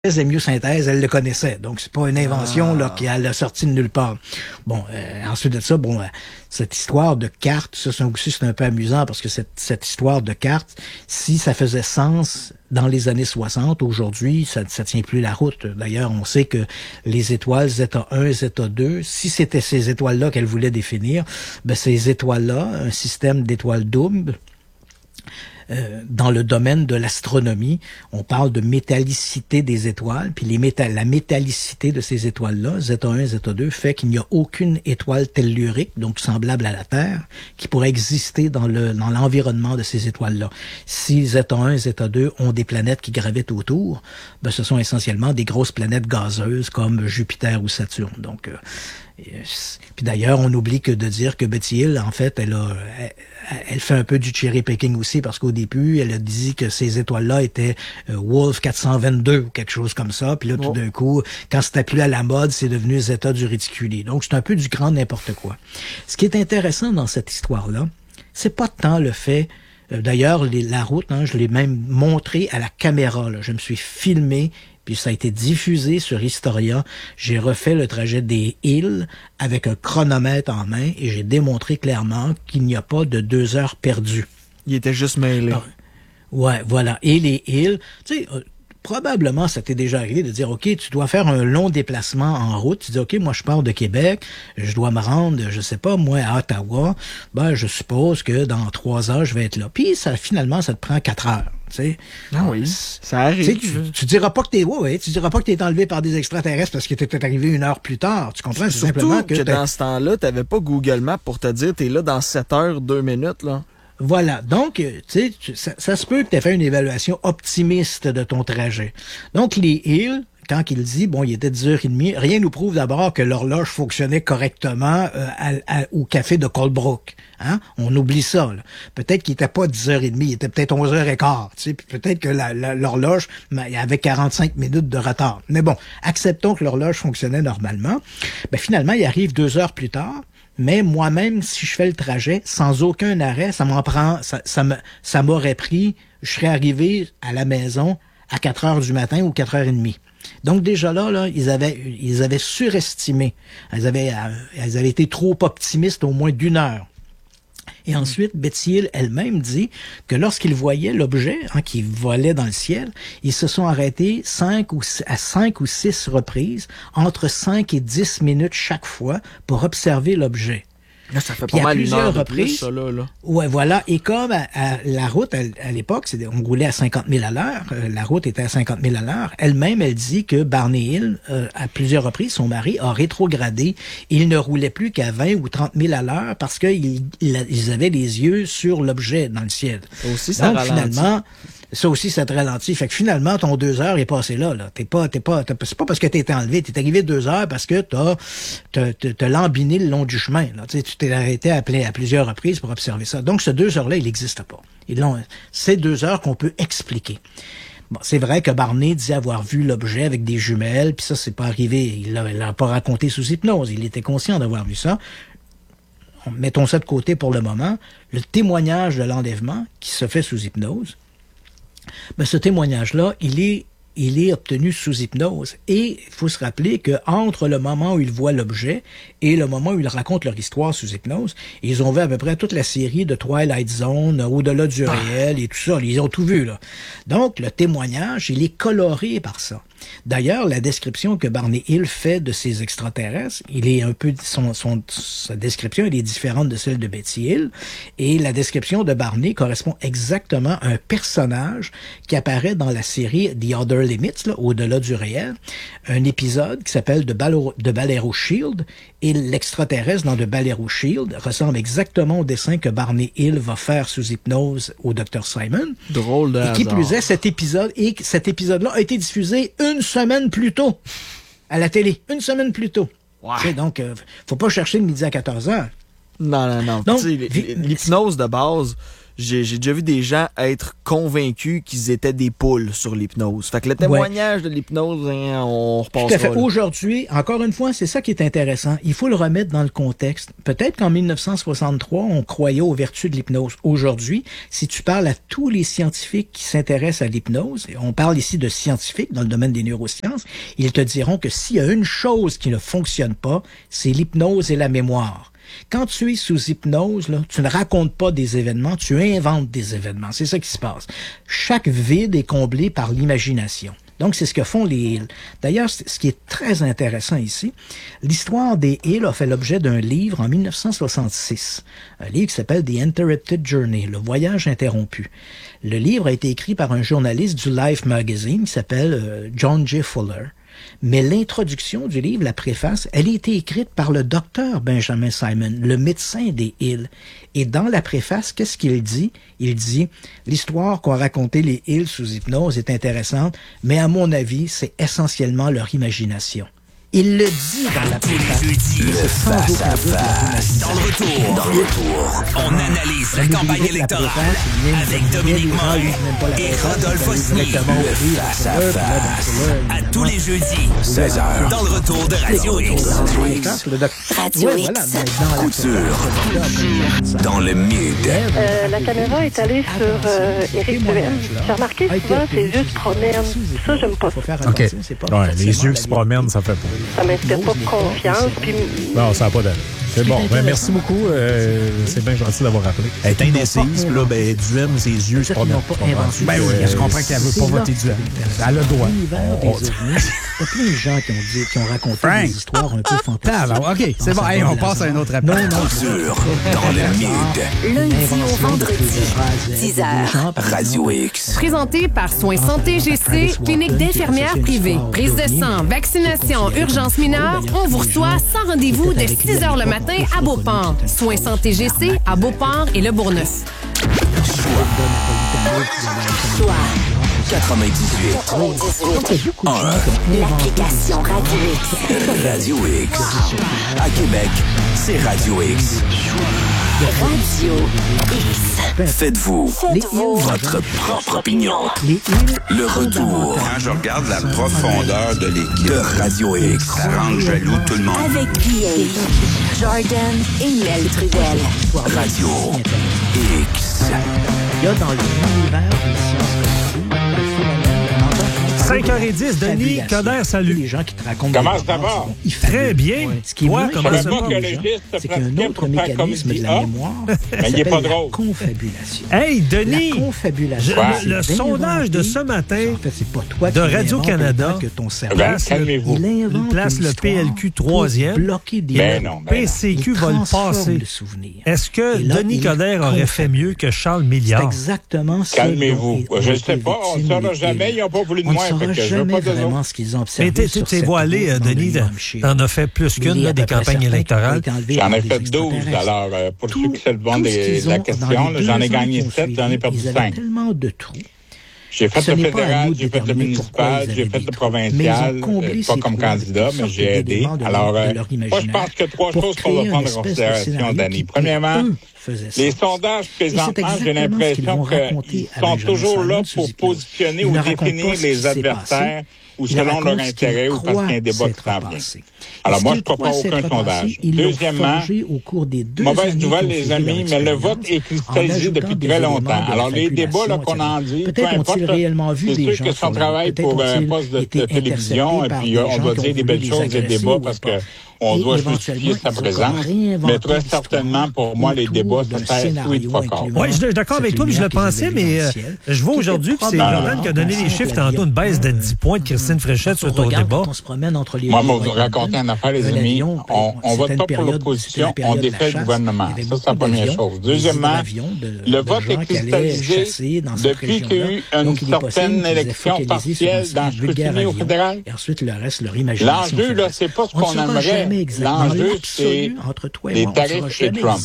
Hémiosynthèse, elle le connaissait. Donc, c'est pas une invention là qu'elle a sorti de nulle part. Bon, ensuite de ça, cette histoire de cartes, ça aussi c'est un peu amusant parce que cette histoire de cartes, si ça faisait sens dans les années 60, aujourd'hui, ça tient plus la route. D'ailleurs, on sait que les étoiles Zeta 1, Zeta 2, si c'était ces étoiles-là qu'elle voulait définir, ces étoiles-là, un système d'étoiles doubles, dans le domaine de l'astronomie, on parle de métallicité des étoiles, puis la métallicité de ces étoiles-là, Zeta 1, Zeta 2, fait qu'il n'y a aucune étoile tellurique, donc semblable à la Terre, qui pourrait exister dans l'environnement de ces étoiles-là. Si Zeta 1 et Zeta 2 ont des planètes qui gravitent autour, ce sont essentiellement des grosses planètes gazeuses comme Jupiter ou Saturne. Donc, puis d'ailleurs, on oublie que de dire que Betty Hill, en fait, elle fait un peu du cherry picking aussi parce qu'au début, elle a dit que ces étoiles-là étaient Wolf 422 ou quelque chose comme ça. Puis là, tout d'un coup, quand c'était plus à la mode, c'est devenu Zeta du réticulé. Donc, c'est un peu du grand n'importe quoi. Ce qui est intéressant dans cette histoire-là, c'est pas tant le fait... D'ailleurs, la route, je l'ai même montré à la caméra. Là. Je me suis filmé, puis ça a été diffusé sur Historia. J'ai refait le trajet des Hills avec un chronomètre en main et j'ai démontré clairement qu'il n'y a pas de 2 heures perdues. Il était juste mêlé. Ouais, voilà. Et les Hills, tu sais... Probablement, ça t'est déjà arrivé de dire, OK, tu dois faire un long déplacement en route. Tu dis, OK, moi, je pars de Québec, je dois me rendre, je sais pas, moi, à Ottawa. Je suppose que dans 3 heures, je vais être là. Puis, finalement, ça te prend 4 heures. Tu sais. Ah oui, ça arrive. Tu diras pas que tu diras pas que t'es enlevé par des extraterrestres parce que t'es arrivé 1 heure plus tard. Tu comprends? C'est simplement que dans ce temps-là, t'avais pas Google Maps pour te dire, t'es là dans 7 heures, 2 minutes, là. Voilà. Donc, tu sais, ça se peut que tu aies fait une évaluation optimiste de ton trajet. Donc, les Hills, quand il dit, il était 10h30, rien nous prouve d'abord que l'horloge fonctionnait correctement au café de Colebrook. Hein? On oublie ça. Là. Peut-être qu'il était pas 10h30, il était peut-être 11h15. Tu sais, peut-être que l'horloge avait 45 minutes de retard. Mais bon, acceptons que l'horloge fonctionnait normalement. Finalement, il arrive 2 heures plus tard. Mais moi-même, si je fais le trajet sans aucun arrêt, ça m'aurait pris, je serais arrivé à la maison à 4 heures du matin ou 4h30. Donc déjà là, ils avaient surestimé. Ils avaient été trop optimistes au moins d'1 heure. Et ensuite, Betty Hill elle-même dit que lorsqu'ils voyaient l'objet qui volait dans le ciel, ils se sont arrêtés 5 ou 6 reprises, entre 5 et 10 minutes chaque fois, pour observer l'objet. Là, ça fait pas mal plusieurs reprises. Ça, là. Ouais, voilà. Et comme la route, à l'époque, on roulait à 50 000 à l'heure, la route était à 50 000 à l'heure, elle-même, elle dit que Barney Hill, à plusieurs reprises, son mari, a rétrogradé. Il ne roulait plus qu'à 20 ou 30 000 à l'heure parce qu'ils avaient les yeux sur l'objet dans le ciel. Ça aussi, ça ralentit. Finalement, ça aussi, ça te ralentit. Fait que finalement, ton 2 heures est passé là. C'est pas parce que t'es été enlevé. T'es arrivé 2 heures parce que t'as lambiné le long du chemin. Là. Tu t'es arrêté à plusieurs reprises pour observer ça. Donc, ce 2 heures-là, il n'existe pas. C'est 2 heures qu'on peut expliquer. Bon, c'est vrai que Barney dit avoir vu l'objet avec des jumelles, puis ça, c'est pas arrivé. Il l'a pas raconté sous hypnose. Il était conscient d'avoir vu ça. Mettons ça de côté pour le moment. Le témoignage de l'enlèvement qui se fait sous hypnose, ce témoignage-là, il est obtenu sous hypnose. Et il faut se rappeler que entre le moment où ils voient l'objet et le moment où ils racontent leur histoire sous hypnose, ils ont vu à peu près toute la série de Twilight Zone, Au-delà du réel et tout ça. Ils ont tout vu, là. Donc, le témoignage, il est coloré par ça. D'ailleurs, la description que Barney Hill fait de ces extraterrestres, il est un peu sa description elle est différente de celle de Betty Hill, et la description de Barney correspond exactement à un personnage qui apparaît dans la série The Other Limits, là, Au-delà du réel, un épisode qui s'appelle The Balero Shield, et l'extraterrestre dans The Balero Shield ressemble exactement au dessin que Barney Hill va faire sous hypnose au Dr. Simon. Drôle de hasard. Et qui plus est, cet épisode-là a été diffusé 1 semaine plus tôt à la télé. 1 semaine plus tôt. Ouais. Donc, faut pas chercher le midi à 14 heures. Non. Donc, l'hypnose de base, j'ai déjà vu des gens être convaincus qu'ils étaient des poules sur l'hypnose. Fait que le témoignage de l'hypnose, on repasse. Tout à fait. Aujourd'hui, encore une fois, c'est ça qui est intéressant. Il faut le remettre dans le contexte. Peut-être qu'en 1963, on croyait aux vertus de l'hypnose. Aujourd'hui, si tu parles à tous les scientifiques qui s'intéressent à l'hypnose, et on parle ici de scientifiques dans le domaine des neurosciences, ils te diront que s'il y a une chose qui ne fonctionne pas, c'est l'hypnose et la mémoire. Quand tu es sous hypnose, là, tu ne racontes pas des événements, tu inventes des événements. C'est ça qui se passe. Chaque vide est comblé par l'imagination. Donc, c'est ce que font les Hills. D'ailleurs, ce qui est très intéressant ici, l'histoire des Hills a fait l'objet d'un livre en 1966. Un livre qui s'appelle The Interrupted Journey, le voyage interrompu. Le livre a été écrit par un journaliste du Life Magazine qui s'appelle John J. Fuller. Mais l'introduction du livre, la préface, elle a été écrite par le docteur Benjamin Simon, le médecin des Hills. Et dans la préface, qu'est-ce qu'il dit? Il dit, l'histoire qu'ont raconté les Hills sous hypnose est intéressante, mais à mon avis, c'est essentiellement leur imagination. Il le dit dans la préface. Le face-à-face. Dans le retour, on analyse la campagne électorale avec Dominique Morin et Rodolphe Osny. Le face-à-face. À tous les jeudis, 16h. Dans le retour de Radio X. Radio X. Couture. Dans le mid. La caméra est allée sur Éric Duhem. J'ai remarqué souvent ses yeux se promènent. Ça, j'aime pas ça. OK. Ouais, les yeux qui se promènent, ça fait pas. Ça m'inspire pas confiance. Puis... Non, ça n'a pas d'allure. C'est bon. Ben, merci beaucoup. C'est bien gentil d'avoir rappelé. Elle est indécise, puis là, ben, Duhem, ses yeux se promènent. Ben oui, je comprends qu'elle veut pas voter Duhem. Elle a le droit. Il y a plein de gens qui ont raconté des histoires un peu fantastiques. OK, c'est bon. Hey, on passe à un autre appel. Couture. Dans le mid. Lundi au vendredi, 10h. Radio X. Présenté par Soins Santé GC, clinique d'infirmières privée. Prise de sang, vaccination, urgence mineure, on vous reçoit sans rendez-vous dès 6h le matin à Beauport. Soins Santé GC à Beauport et Le Bourgneuf. Choix 98. L'application Radio X. Radio X. À Québec, c'est Radio X. Radio X. Faites-vous votre propre opinion. Le retour Quand je regarde la profondeur de l'équipe de Radio X. ça rend jaloux tout le monde. Avec Guillaume, Jordan et Mel Trudel. Radio X. Il y a dans l'univers des sciences cognitives un phénomène 5h10, Denis Coderre, salut. Les gens qui te racontent Comment des ça va? Très bien. Ce qui est Toi, moins comment ça évident va? pour les gens, c'est qu'il y a un autre mécanisme de la mémoire Mais il est pas la drôle. confabulation. Hey, Denis, La confabulation. c'est le sondage de ce matin en fait, c'est pas toi de qui Radio-Canada l'inventes, que ton cerveau. Ben, calmez-vous. Il invente place une le histoire PLQ pour 3e. bloquer des Ben mots. non. PCQ Il va le transforme passer. le souvenir. Est-ce que Et là, Denis il Coderre aurait fait mieux que Charles C'est Milliard? exactement ça. Calmez-vous. dont Je ont ne sais été pas. On ne victimes saura les jamais. Hills. Ils n'ont pas voulu de On ne moi. saura Fait que je veux jamais pas de vraiment autres. ce qu'ils ont Mais observé t'es sur cette voilé, route dans le Denis. New Hampshire. T'en as fait plus Mais il qu'une y a des à peu près campagnes certains qui ont électorales. été enlevés J'en par ai des fait 12. extraterrestres. Alors, pour ceux qui se le demandent Tout ce qu'ils de la ont question, dans les j'en ai 2 ans gagné qui ont 7, j'en ai suivi, perdu ils avaient 5. tellement de trous. J'ai fait Ce le n'est pas à fédéral, nous de j'ai fait le déterminer pourquoi municipal, ils j'ai avaient fait des le trous. provincial, Mais ils ont comblé pas ces comme trous avec candidat, toutes mais sortes j'ai aidé. d'éléments de Alors, leur moi, je imaginaire pense que 3 pour choses qu'on créer doit prendre une en espèce de considération, scénario Danny. qui, Premièrement, eux, faisaient ça. les sondages présentement, j'ai exactement ce qu'ils l'impression vont qu'ils raconter à sont Benjamin toujours là Simon pour sous positionner Ils ou ne racontent définir pas ce qui les s'est adversaires ou Ils selon leur racontent ce qu'ils intérêt ou parce qu'il y a un croient débat qui s'être s'en vient. passé. Alors, Et moi, ce je ne crois qu'ils pas croient aucun s'être sondage. passé, ils l'ont Deuxièmement, forgé au cours des 2 mauvaise années nouvelle, qui ont les suivi amis, leur mais le expérience, vote est en cristallisé ajoutant depuis des très éléments longtemps. de Alors, les débats là, qu'on manipulation, en dit, peu peut-être importe, ont-ils réellement vu c'est des sûr gens que sur son la travail route, peut-être pour un ont-ils poste de été télévision, et interceptés par puis des on gens doit qui ont dire des voulu belles les choses des agresser débats ou parce pas. que on Et doit éventuellement, justifier sa ils ont présence. réinventé Mais très l'histoire certainement, pour moi, les autour débats, d'un ça sert scénario sweet fuck all. incluant Oui, je suis d'accord avec toi, mais je le pensais, mais je vois aujourd'hui, puis c'est Jordan qui a donné les chiffres tantôt, une baisse de 10 points de Christine Fréchette sur ton débat. On se promène entre les Moi, vous raconter une affaire, les amis. On vote pas pour l'opposition, on défait le gouvernement. Ça, c'est la première chose. Deuxièmement, le vote est cristallisé depuis qu'il y a eu une certaine élection partielle dans le scrutin au fédéral. Et ensuite, le reste, leur imagination. L'enjeu, là, c'est pas ce qu'on aimerait. L'enjeu, c'est les tarifs et Trump.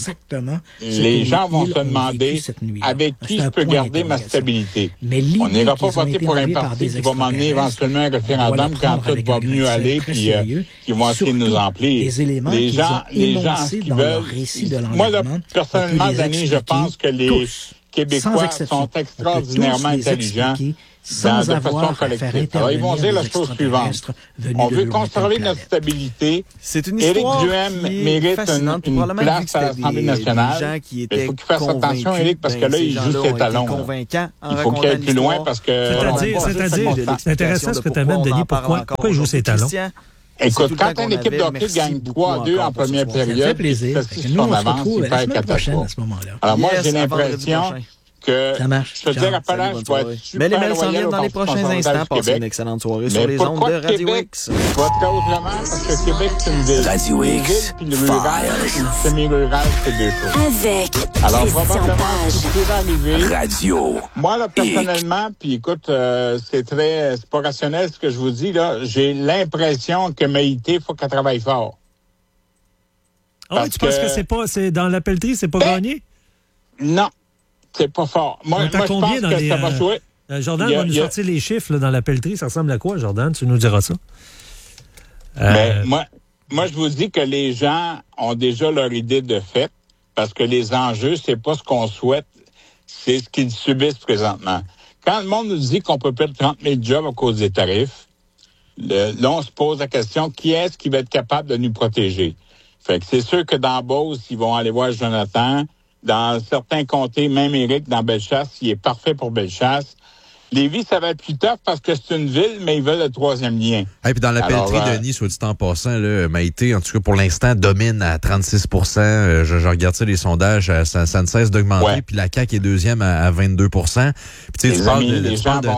Les gens vont se demander avec qui je peux garder ma stabilité. On n'ira pas voter pour un parti qui va m'emmener éventuellement un référendum quand tout va mieux aller, puis qui vont essayer de nous emplir. Les gens qui veulent... Moi, là, personnellement, Danny, je pense que Québécois sont extraordinairement intelligents de façon collective. Alors, ils vont dire la chose suivante. On veut conserver notre stabilité. C'est une Éric histoire Duhaime mérite une place à l'Assemblée nationale. Il faut qu'il fasse attention, Éric, parce que là, il joue ses talons. Il faut qu'il aille plus loin parce que... C'est-à-dire, c'est intéressant ce que tu amènes, Denis. Pourquoi il joue ses talons? Écoute, quand une équipe de hockey gagne 3-2 en première période, ça fait plaisir. Nous, on se retrouve la semaine prochaine à ce moment-là. Alors moi, j'ai l'impression que je te dis, Appalache, je vais être super mais les mails s'en viennent dans les prochains instants. Passez une excellente soirée sur les ondes de Radio X. Votre cause vraiment, parce que Québec, c'est une ville. Radio X. Puis le rural, le semi-rural, c'est deux choses. Avec alors, probablement, tout peut arriver. Radio. Moi, là, personnellement, puis écoute, c'est pas rationnel ce que je vous dis, là. J'ai l'impression que Maïté, faut qu'elle travaille fort. Ah oui, tu penses que c'est dans la pelleterie, c'est pas gagné? Non. C'est pas fort. Moi je pense que ça va jouer. Jordan va nous sortir les chiffres là, dans la pelleterie. Ça ressemble à quoi, Jordan? Tu nous diras ça. Mais moi, je vous dis que les gens ont déjà leur idée de fait parce que les enjeux, c'est pas ce qu'on souhaite, c'est ce qu'ils subissent présentement. Quand le monde nous dit qu'on peut perdre 30 000 jobs à cause des tarifs, là, on se pose la question, qui est-ce qui va être capable de nous protéger? Fait que c'est sûr que dans Beauce, ils vont aller voir Jonathan. Dans certains comtés, même Éric, dans Bellechasse, il est parfait pour Bellechasse. Lévis, ça va être plus tough parce que c'est une ville, mais ils veulent le troisième lien. Et puis dans la pelleterie, Denis, soit dit en passant, là, Maïté, en tout cas pour l'instant, domine à 36 %. Je regarde ça, les sondages, ça ne cesse d'augmenter. Ouais. Puis la CAQ est deuxième à 22 %. Puis tu sais, tu parles de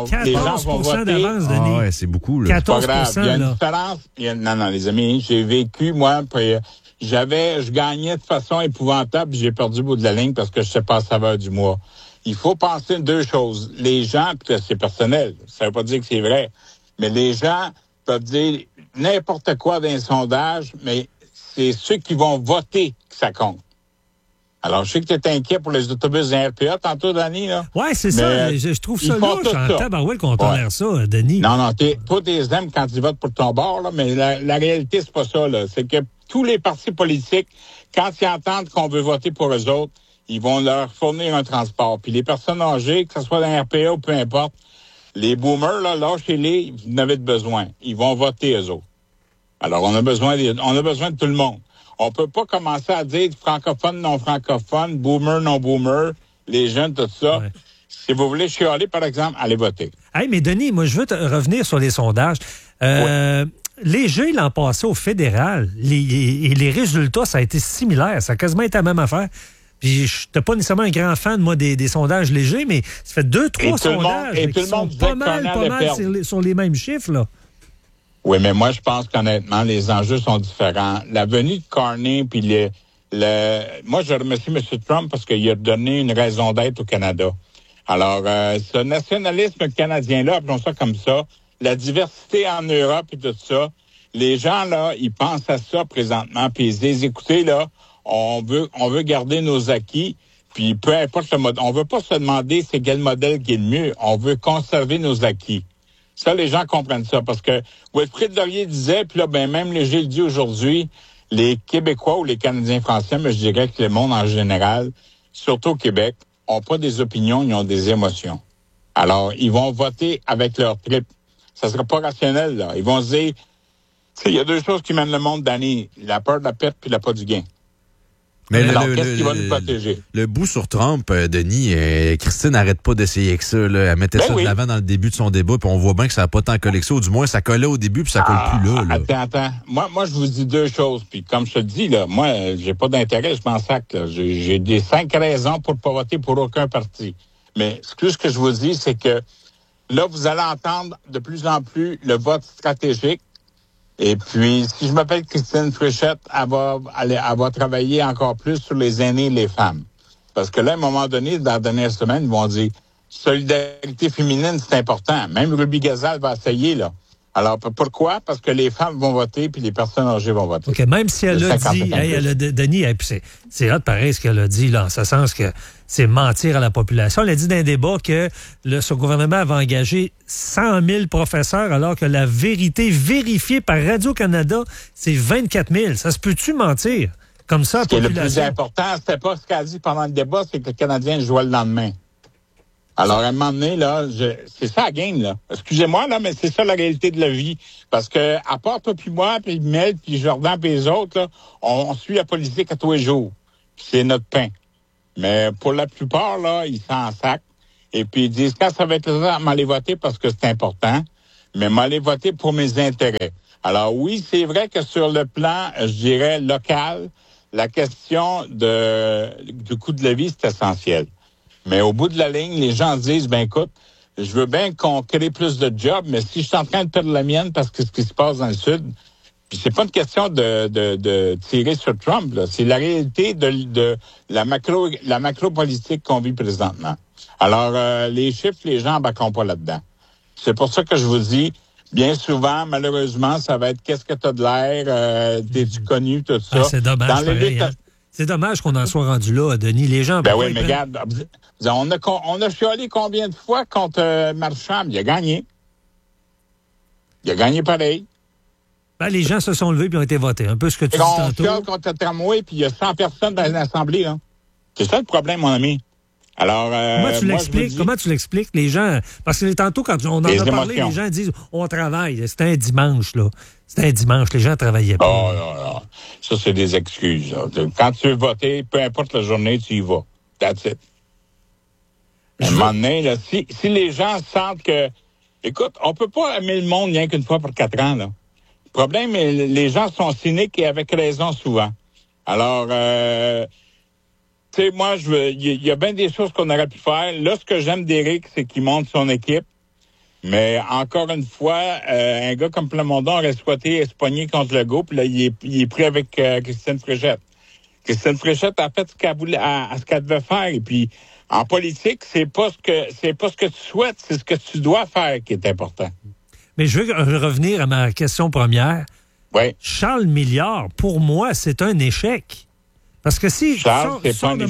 14 d'avance, Denis. Ah ouais, c'est beaucoup. Là. 14 il y a une différence. Non, les amis, j'ai vécu, moi, puis je gagnais de façon épouvantable, puis j'ai perdu le bout de la ligne parce que je sais pas la saveur du mois. Il faut penser deux choses. Les gens, puis c'est personnel, ça veut pas dire que c'est vrai, mais les gens peuvent dire n'importe quoi dans un sondage, mais c'est ceux qui vont voter que ça compte. Alors, je sais que tu es inquiet pour les autobus d'un RPA tantôt, Denis, là. Ouais, c'est ça. Je trouve ça louche en tabarouette qu'on tolère ça, Denis. Non, toi, t'es aimes quand tu votes pour ton bord, là, mais la réalité, c'est pas ça, là. C'est que tous les partis politiques, quand ils entendent qu'on veut voter pour eux autres, ils vont leur fournir un transport. Puis les personnes âgées, que ce soit dans RPA ou peu importe, les boomers, là, lâchez-les, vous en avez besoin. Ils vont voter eux autres. Alors, on a besoin de tout le monde. On peut pas commencer à dire francophone, non francophone, boomer, non boomer, les jeunes, tout ça. Ouais. Si vous voulez chialer, par exemple, allez voter. Hey, mais Denis, moi, je veux revenir sur les sondages. Léger l'an passé au fédéral, les résultats, ça a été similaire. Ça a quasiment été la même affaire. Puis je n'étais pas nécessairement un grand fan, moi, des sondages légers, mais ça fait 2-3 sondages qui sont pas mal sur les mêmes chiffres, là. Oui, mais moi, je pense qu'honnêtement, les enjeux sont différents. La venue de Carney, puis moi, je remercie M. Trump parce qu'il a donné une raison d'être au Canada. Alors, ce nationalisme canadien-là, appelons ça comme ça, la diversité en Europe et tout ça, les gens, là, ils pensent à ça présentement, puis ils disent, écoutez, là, on veut garder nos acquis, puis peu importe le mode, on veut pas se demander c'est quel modèle qui est le mieux, on veut conserver nos acquis. Ça, les gens comprennent ça, parce que Wilfrid Laurier disait, puis là, même Léger le dit aujourd'hui, les Québécois ou les Canadiens français, mais je dirais que le monde en général, surtout au Québec, ont pas des opinions, ils ont des émotions. Alors, ils vont voter avec leur trip. Ça sera pas rationnel, là. Ils vont se dire, tu sais, il y a deux choses qui mènent le monde d'année, la peur de la perte puis la peur du gain. Mais alors, qu'est-ce qui va nous protéger? Le bout sur Trump, Denis, Christine n'arrête pas d'essayer avec ça. Là. Elle mettait ça de l'avant dans le début de son débat, puis on voit bien que ça n'a pas tant collé que ça, ou du moins ça collait au début, puis ça colle plus là. Attends. Moi, je vous dis deux choses, puis comme je te dis, là, moi, j'ai pas d'intérêt, je m'en sac. Là. J'ai des 5 raisons pour ne pas voter pour aucun parti. Mais ce que je vous dis, c'est que là, vous allez entendre de plus en plus le vote stratégique. Et puis, si je m'appelle Christine Fréchette, elle va travailler encore plus sur les aînés et les femmes. Parce que là, à un moment donné, dans la dernière semaine, ils vont dire solidarité féminine, c'est important. Même Ruby Gazal va essayer, là. Alors, pourquoi? Parce que les femmes vont voter puis les personnes âgées vont voter. OK, même si elle a dit, Denis, c'est hot pareil ce qu'elle a dit, là, en ce sens que c'est mentir à la population. Elle a dit dans un débat que ce gouvernement avait engagé 100 000 professeurs, alors que la vérité vérifiée par Radio-Canada, c'est 24 000. Ça se peut-tu mentir comme ça à la population? Le plus important, c'était pas ce qu'elle a dit pendant le débat, c'est que le Canadien jouait le lendemain. Alors, à un moment donné, là, c'est ça la game, là. Excusez-moi, là, mais c'est ça la réalité de la vie. Parce que, à part toi puis moi, puis Mel, puis Jordan, puis les autres, là, on suit la politique à tous les jours. C'est notre pain. Mais pour la plupart, là, ils s'en sacent. Et puis, ils disent, quand ça va être le temps, m'aller voter parce que c'est important, mais m'aller voter pour mes intérêts. Alors, oui, c'est vrai que sur le plan, je dirais, local, la question du coût de la vie, c'est essentiel. Mais au bout de la ligne, les gens disent, ben écoute, je veux bien qu'on crée plus de jobs, mais si je suis en train de perdre la mienne parce que ce qui se passe dans le Sud, puis c'est pas une question de tirer sur Trump, là. C'est la réalité de la macro-politique qu'on vit présentement. Alors, les chiffres, les gens embarqueront pas là-dedans. C'est pour ça que je vous dis, bien souvent, malheureusement, ça va être qu'est-ce que t'as de l'air, t'es-tu connu, tout ça. C'est dommage, dans les c'est dommage qu'on en soit rendu là, Denis. Les gens... Ben oui, mais regarde, on a chialé combien de fois contre Marchand? Il a gagné. Il a gagné pareil. Ben, les gens se sont levés et ont été votés. Un peu ce que tu dis tantôt. On chiale contre le tramway puis il y a 100 personnes dans l'Assemblée. Là. C'est ça le problème, mon ami. Alors, Comment tu l'expliques, les gens? Parce que tantôt, quand on en a parlé, les gens disent on travaille. C'était un dimanche, là. C'était un dimanche, les gens travaillaient pas. Oh, non. Ça, c'est des excuses. Là. Quand tu veux voter, peu importe la journée, tu y vas. That's it. À un moment donné, là, si les gens sentent que... Écoute, on peut pas aimer le monde rien qu'une fois pour 4 ans, là. Le problème, les gens sont cyniques et avec raison souvent. Alors, tu sais, moi, il y a bien des choses qu'on aurait pu faire. Là, ce que j'aime d'Éric, c'est qu'il monte son équipe. Mais encore une fois, un gars comme Plamondon aurait souhaité se pogner contre le groupe. Là, il est pris avec Christine Fréchette. Christine Fréchette a fait ce qu'elle devait faire. Et puis, en politique, c'est pas ce que tu souhaites, c'est ce que tu dois faire qui est important. Mais je veux revenir à ma question première. Oui. Charles Milliard, pour moi, c'est un échec. Parce que si tu sors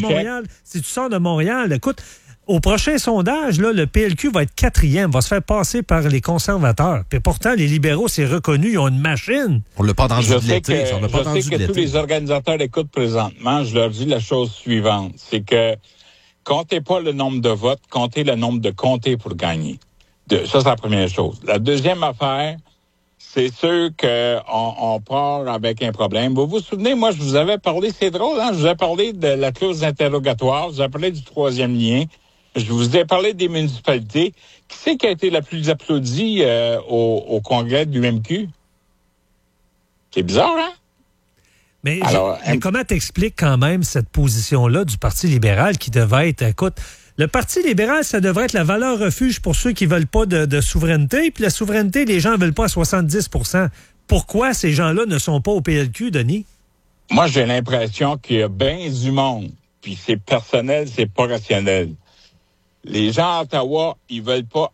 de Montréal, écoute, au prochain sondage, là, le PLQ va être 4e, va se faire passer par les conservateurs. Puis pourtant, les libéraux, c'est reconnu, ils ont une machine. On l'a pas entendu de l'été. Je sais que tous les organisateurs écoutent présentement, je leur dis la chose suivante, c'est que comptez pas le nombre de votes, comptez le nombre de comtés pour gagner. Ça, c'est la première chose. La deuxième affaire, c'est sûr qu'on part avec un problème. Vous vous souvenez, moi, je vous avais parlé, c'est drôle, hein? Je vous ai parlé de la clause d'interrogatoire, je vous ai parlé du 3e lien, je vous ai parlé des municipalités. Qui c'est qui a été la plus applaudie au congrès du MQ? C'est bizarre, hein? Mais comment t'expliques quand même cette position-là du Parti libéral qui devait être, écoute, le Parti libéral, ça devrait être la valeur refuge pour ceux qui veulent pas de souveraineté, puis la souveraineté, les gens veulent pas à 70 %. Pourquoi ces gens-là ne sont pas au PLQ, Denis? Moi, j'ai l'impression qu'il y a bien du monde, puis c'est personnel, c'est pas rationnel. Les gens à Ottawa, ils veulent pas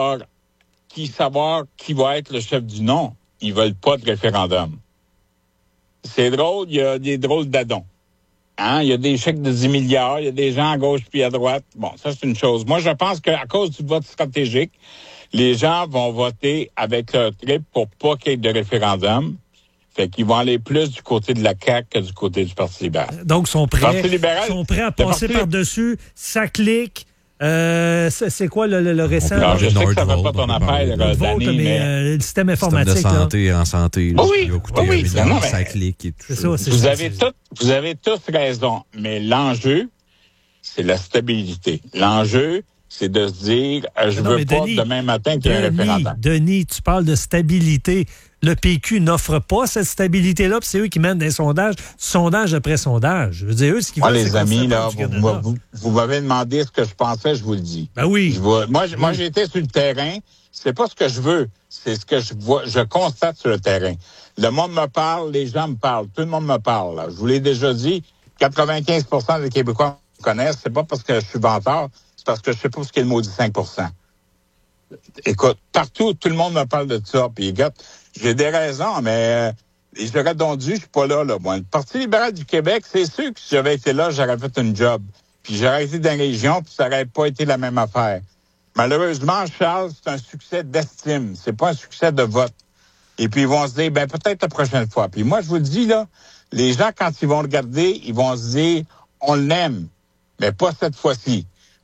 savoir qui va être le chef du non. Ils veulent pas de référendum. C'est drôle, il y a des drôles d'adons. Hein? Il y a des chèques de 10 milliards, il y a des gens à gauche puis à droite. Bon, ça, c'est une chose. Moi, je pense qu'à cause du vote stratégique, les gens vont voter avec leur trip pour pas qu'il y ait de référendum. Fait qu'ils vont aller plus du côté de la CAQ que du côté du Parti libéral. Donc, ils sont prêts à passer par-dessus, ça clique. C'est quoi le récent? Alors, je sais que ça ne va pas ton affaire, Danny, mais le système informatique. Système de santé, en santé. Oui, ça clique et tout ça. Vous avez tous raison, mais l'enjeu, c'est la stabilité. L'enjeu, c'est de se dire, je veux pas demain matin qu'il y ait un référendum. Denis, tu parles de stabilité. Le PQ n'offre pas cette stabilité-là, puis c'est eux qui mènent des sondages, sondage après sondage. Je veux dire, eux, ce qu'ils veulent, les amis, là, vous m'avez demandé ce que je pensais, je vous le dis. Ben oui. Moi, j'ai été sur le terrain. C'est pas ce que je veux, c'est ce que je vois, je constate sur le terrain. Le monde me parle, les gens me parlent, tout le monde me parle. Là. Je vous l'ai déjà dit, 95 % des Québécois me connaissent. C'est pas parce que je suis vanteur, c'est parce que je sais pas ce qu'est le maudit 5 %. Écoute, partout, tout le monde me parle de ça. Puis, écoute, j'ai des raisons, mais j'aurais donc dû, je suis pas là, moi. Le Parti libéral du Québec, c'est sûr que si j'avais été là, j'aurais fait une job. Puis j'aurais été dans la région, puis ça aurait pas été la même affaire. Malheureusement, Charles, c'est un succès d'estime. C'est pas un succès de vote. Et puis, ils vont se dire, peut-être la prochaine fois. Puis moi, je vous le dis, là, les gens, quand ils vont regarder, ils vont se dire, on l'aime, mais pas cette fois-ci.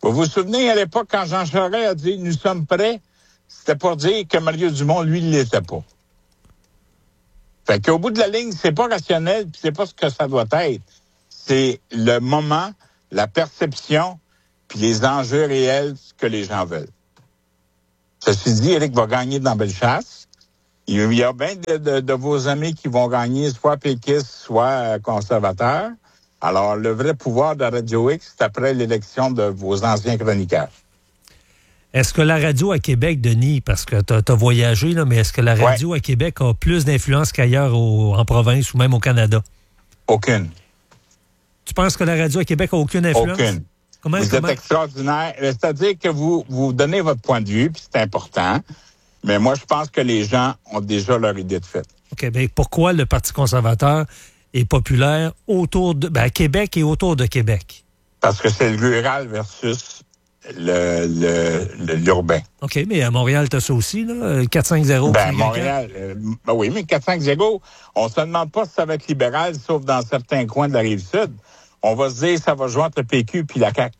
Vous vous souvenez, à l'époque, quand Jean Charest a dit « Nous sommes prêts », c'était pour dire que Mario Dumont, lui, ne l'était pas. Fait qu'au bout de la ligne, c'est pas rationnel, puis c'est pas ce que ça doit être. C'est le moment, la perception, puis les enjeux réels que les gens veulent. Ceci dit, Éric va gagner dans Bellechasse. Il y a bien de vos amis qui vont gagner soit péquistes, soit conservateurs. Alors, le vrai pouvoir de Radio X, c'est après l'élection de vos anciens chroniqueurs. Est-ce que la radio à Québec, Denis, parce que tu as voyagé, là, mais est-ce que la radio à Québec a plus d'influence qu'ailleurs en province ou même au Canada? Aucune. Tu penses que la radio à Québec a aucune influence? Aucune. Vous êtes extraordinaire. C'est-à-dire que vous donnez votre point de vue, puis c'est important. Mais moi, je pense que les gens ont déjà leur idée de fait. OK. Bien, pourquoi le Parti conservateur est populaire à Québec et autour de Québec? Parce que c'est le rural versus l'urbain. OK, mais à Montréal, tu as ça aussi, là, 4-5-0. Montréal, oui, mais 4-5-0, on se demande pas si ça va être libéral, sauf dans certains coins de la Rive-Sud. On va se dire ça va jouer entre le PQ puis la CAQ.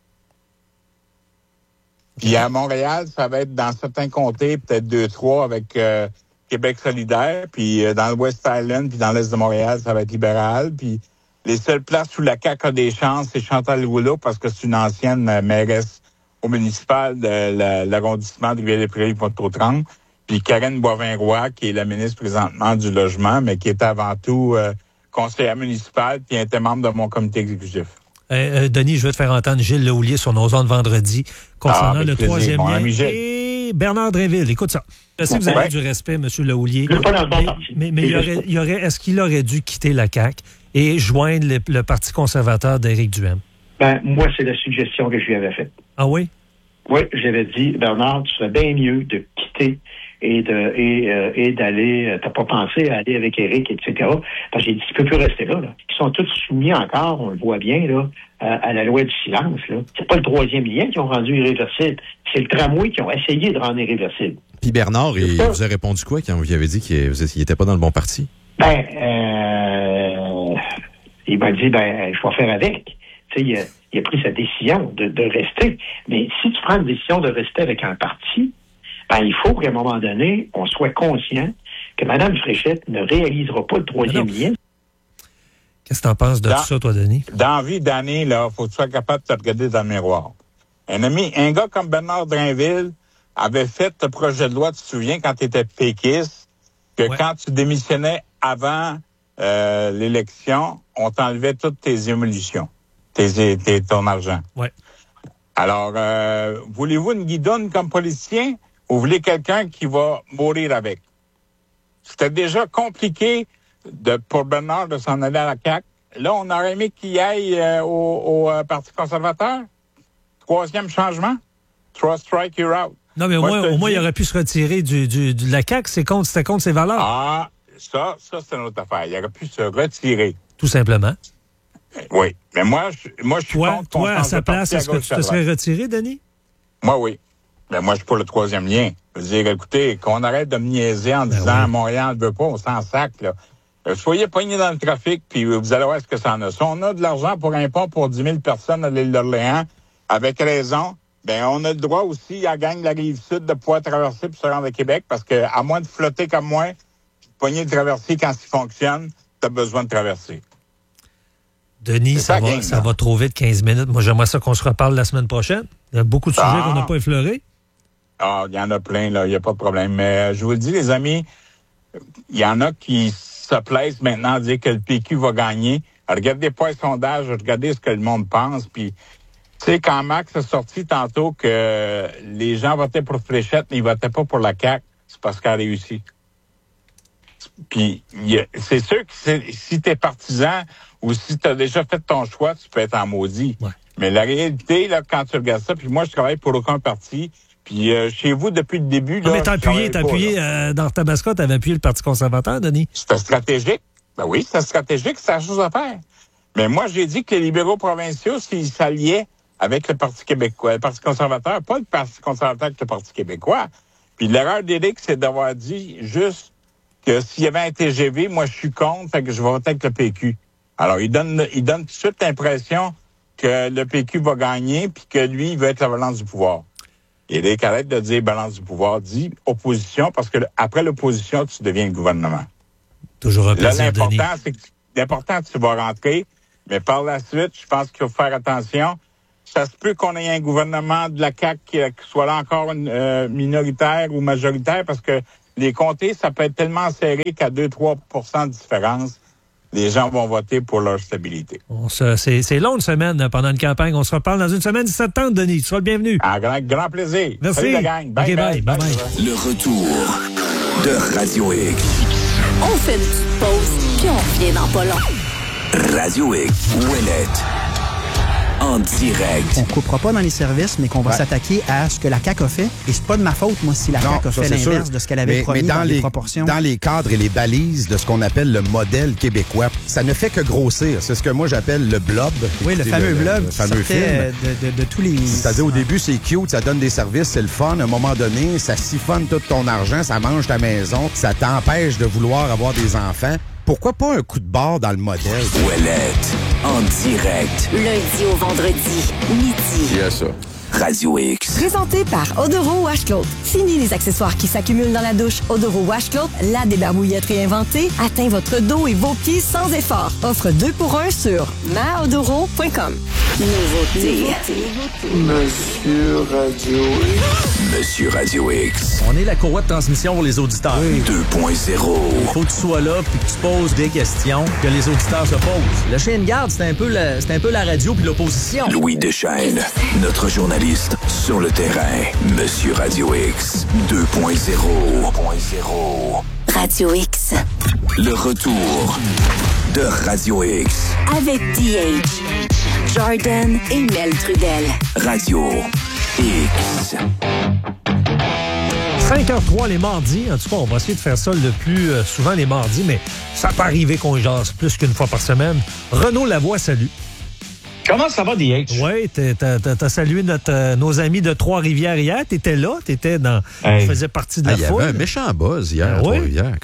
Puis à Montréal, ça va être dans certains comtés, peut-être 2-3 avec Québec solidaire, puis dans le West Island, puis dans l'Est de Montréal, ça va être libéral, puis les seules places où la CAQ a des chances, c'est Chantal Rouleau, parce que c'est une ancienne mairesse au municipal de l'arrondissement de Rivière-des-Prairies-Pointe-aux-Trembles, puis Karen Boivin-Roy, qui est la ministre présentement du Logement, mais qui était avant tout conseillère municipale, puis était membre de mon comité exécutif. Denis, je vais te faire entendre Gilles Lehoulier sur nos ondes vendredi concernant le troisième lien. Et Bernard Drinville, écoute ça. Je sais que vous avez du respect, M. Lehoulier. Mais est-ce qu'il aurait dû quitter la CAQ et joindre le Parti conservateur d'Éric Duhem? Moi, c'est la suggestion que je lui avais faite. Ah oui? Oui, j'avais dit, Bernard, tu serais bien mieux de quitter et d'aller, t'as pas pensé à aller avec Éric, etc. Parce que j'ai dit, tu peux plus rester là. Ils sont tous soumis encore, on le voit bien, là, à la loi du silence, là. C'est pas le troisième lien qui ont rendu irréversible. C'est le tramway qui ont essayé de rendre irréversible. Puis Bernard, il vous a répondu quoi quand vous avez dit qu'il était pas dans le bon parti? Il m'a dit, je vais faire avec. Tu sais, il a pris sa décision de rester. Mais si tu prends une décision de rester avec un parti, il faut qu'à un moment donné, on soit conscient que Mme Fréchette ne réalisera pas le troisième lien. Qu'est-ce que tu en penses de tout ça, toi, Denis? Dans la vie d'année, là, faut que tu sois capable de te regarder dans le miroir. Un gars comme Bernard Drinville avait fait le projet de loi, tu te souviens, quand tu étais péquiste, que quand tu démissionnais avant l'élection, on t'enlevait toutes tes émolutions, ton argent. Ouais. Alors, voulez-vous une guidoune comme politicien ou voulez quelqu'un qui va mourir avec? C'était déjà compliqué pour Bernard de s'en aller à la CAQ. Là, on aurait aimé qu'il aille au Parti conservateur. Troisième changement. 3 strike, you're out. Non, mais au moins, il aurait pu se retirer de la CAQ. C'était contre ses valeurs. Ah, ça, c'est une autre affaire. Il aurait pu se retirer. Tout simplement. Oui. Mais moi, je suis contre. Toi, à sa place, est-ce que tu te serais retiré, Denis? Moi, oui. Mais moi, je suis pour le troisième lien. Je veux dire, écoutez, qu'on arrête de me niaiser en disant Montréal ne veut pas, on s'en sac, là. Soyez pognés dans le trafic, puis vous allez voir ce que ça en a. Si on a de l'argent pour un pont pour 10 000 personnes à l'île d'Orléans, avec raison, on a le droit aussi à gagner la Rive-Sud de pouvoir traverser pour se rendre à Québec, parce que à moins de flotter comme moi, pogner de traverser quand il fonctionne, tu as besoin de traverser. Denis, ça va trop vite, 15 minutes. Moi, j'aimerais ça qu'on se reparle la semaine prochaine. Il y a beaucoup de sujets qu'on n'a pas effleurés. Ah, il y en a plein, là. Il n'y a pas de problème. Mais je vous le dis, les amis, il y en a qui se plaisent maintenant à dire que le PQ va gagner. Regardez pas les sondages, regardez ce que le monde pense. Puis, tu sais, quand Max a sorti tantôt que les gens votaient pour Fréchette, mais ils votaient pas pour la CAQ, c'est parce qu'elle a réussi. Puis, c'est sûr que si t'es partisan ou si t'as déjà fait ton choix, tu peux être en maudit. Ouais. Mais la réalité, là, quand tu regardes ça, puis moi, je travaille pour aucun parti. Puis chez vous, depuis le début... mais t'as appuyé dans ta mascotte, t'avais appuyé le Parti conservateur, Denis? C'était stratégique. Ben oui, c'était stratégique, c'est la chose à faire. Mais moi, j'ai dit que les libéraux provinciaux, s'ils s'alliaient avec le Parti québécois, le Parti conservateur, pas le Parti conservateur avec le Parti québécois. Puis l'erreur d'Éric, c'est d'avoir dit juste que s'il y avait un TGV, moi, je suis contre, fait que je vais voter avec le PQ. Alors, il donne tout de suite l'impression que le PQ va gagner puis que lui, il veut être la balance du pouvoir. Il est correct de dire balance du pouvoir, dit opposition, parce que après l'opposition, tu deviens le gouvernement. Toujours un plaisir, Denis. L'important, tu vas rentrer, mais par la suite, je pense qu'il faut faire attention. Ça se peut qu'on ait un gouvernement de la CAQ qui soit là encore minoritaire ou majoritaire, parce que les comtés, ça peut être tellement serré qu'à 2-3% de différence, les gens vont voter pour leur stabilité. C'est long une semaine pendant une campagne. On se reparle dans une semaine, 17 septembre, Denis. Tu seras le bienvenu. Grand plaisir. Merci. Salut la gang. Bye, bye. Le retour de Radio X. On fait une petite pause, puis on revient dans pas long. Radio X. Ouellette. En direct. On coupera pas dans les services, mais qu'on va s'attaquer à ce que la CAQ a fait. Et c'est pas de ma faute, moi, si la CAQ a fait l'inverse de ce qu'elle avait promis dans les proportions. Dans les cadres et les balises de ce qu'on appelle le modèle québécois, ça ne fait que grossir. C'est ce que moi j'appelle le blob. Oui, le fameux blob. Le fameux film. De tous les... C'est-à-dire, au début, c'est cute, ça donne des services, c'est le fun. À un moment donné, ça siphonne tout ton argent, ça mange ta maison, ça t'empêche de vouloir avoir des enfants. Pourquoi pas un coup de barre dans le modèle? Ouellette, en direct. Lundi au vendredi, midi. Yes, ça. Radio X. Présenté par Odoro Wash Cloth. Fini les accessoires qui s'accumulent dans la douche. Odoro Wash Cloth, la débarbouillette réinventée, atteint votre dos et vos pieds sans effort. Offre 2 pour 1 sur maodoro.com. Nouveauté. Monsieur Radio X. Monsieur Radio X. On est la courroie de transmission pour les auditeurs. 2.0. Faut que tu sois là puis que tu poses des questions que les auditeurs se posent. Le chien de garde, c'est un peu la radio puis l'opposition. Louis Deschênes, notre journaliste sur le terrain. Monsieur Radio X 2.0. Radio X. Le retour de Radio X. Avec DH, Jordan et Mel Trudel. Radio X. 5h03 les mardis. En tout cas, on va essayer de faire ça le plus souvent les mardis, mais ça peut arriver qu'on jase plus qu'une fois par semaine. Renaud Lavoie, salut. Comment ça va, DH? Oui, t'as salué nos amis de Trois-Rivières hier. T'étais là, tu faisais partie de la foule. Il y avait un méchant buzz hier à Trois-Rivières.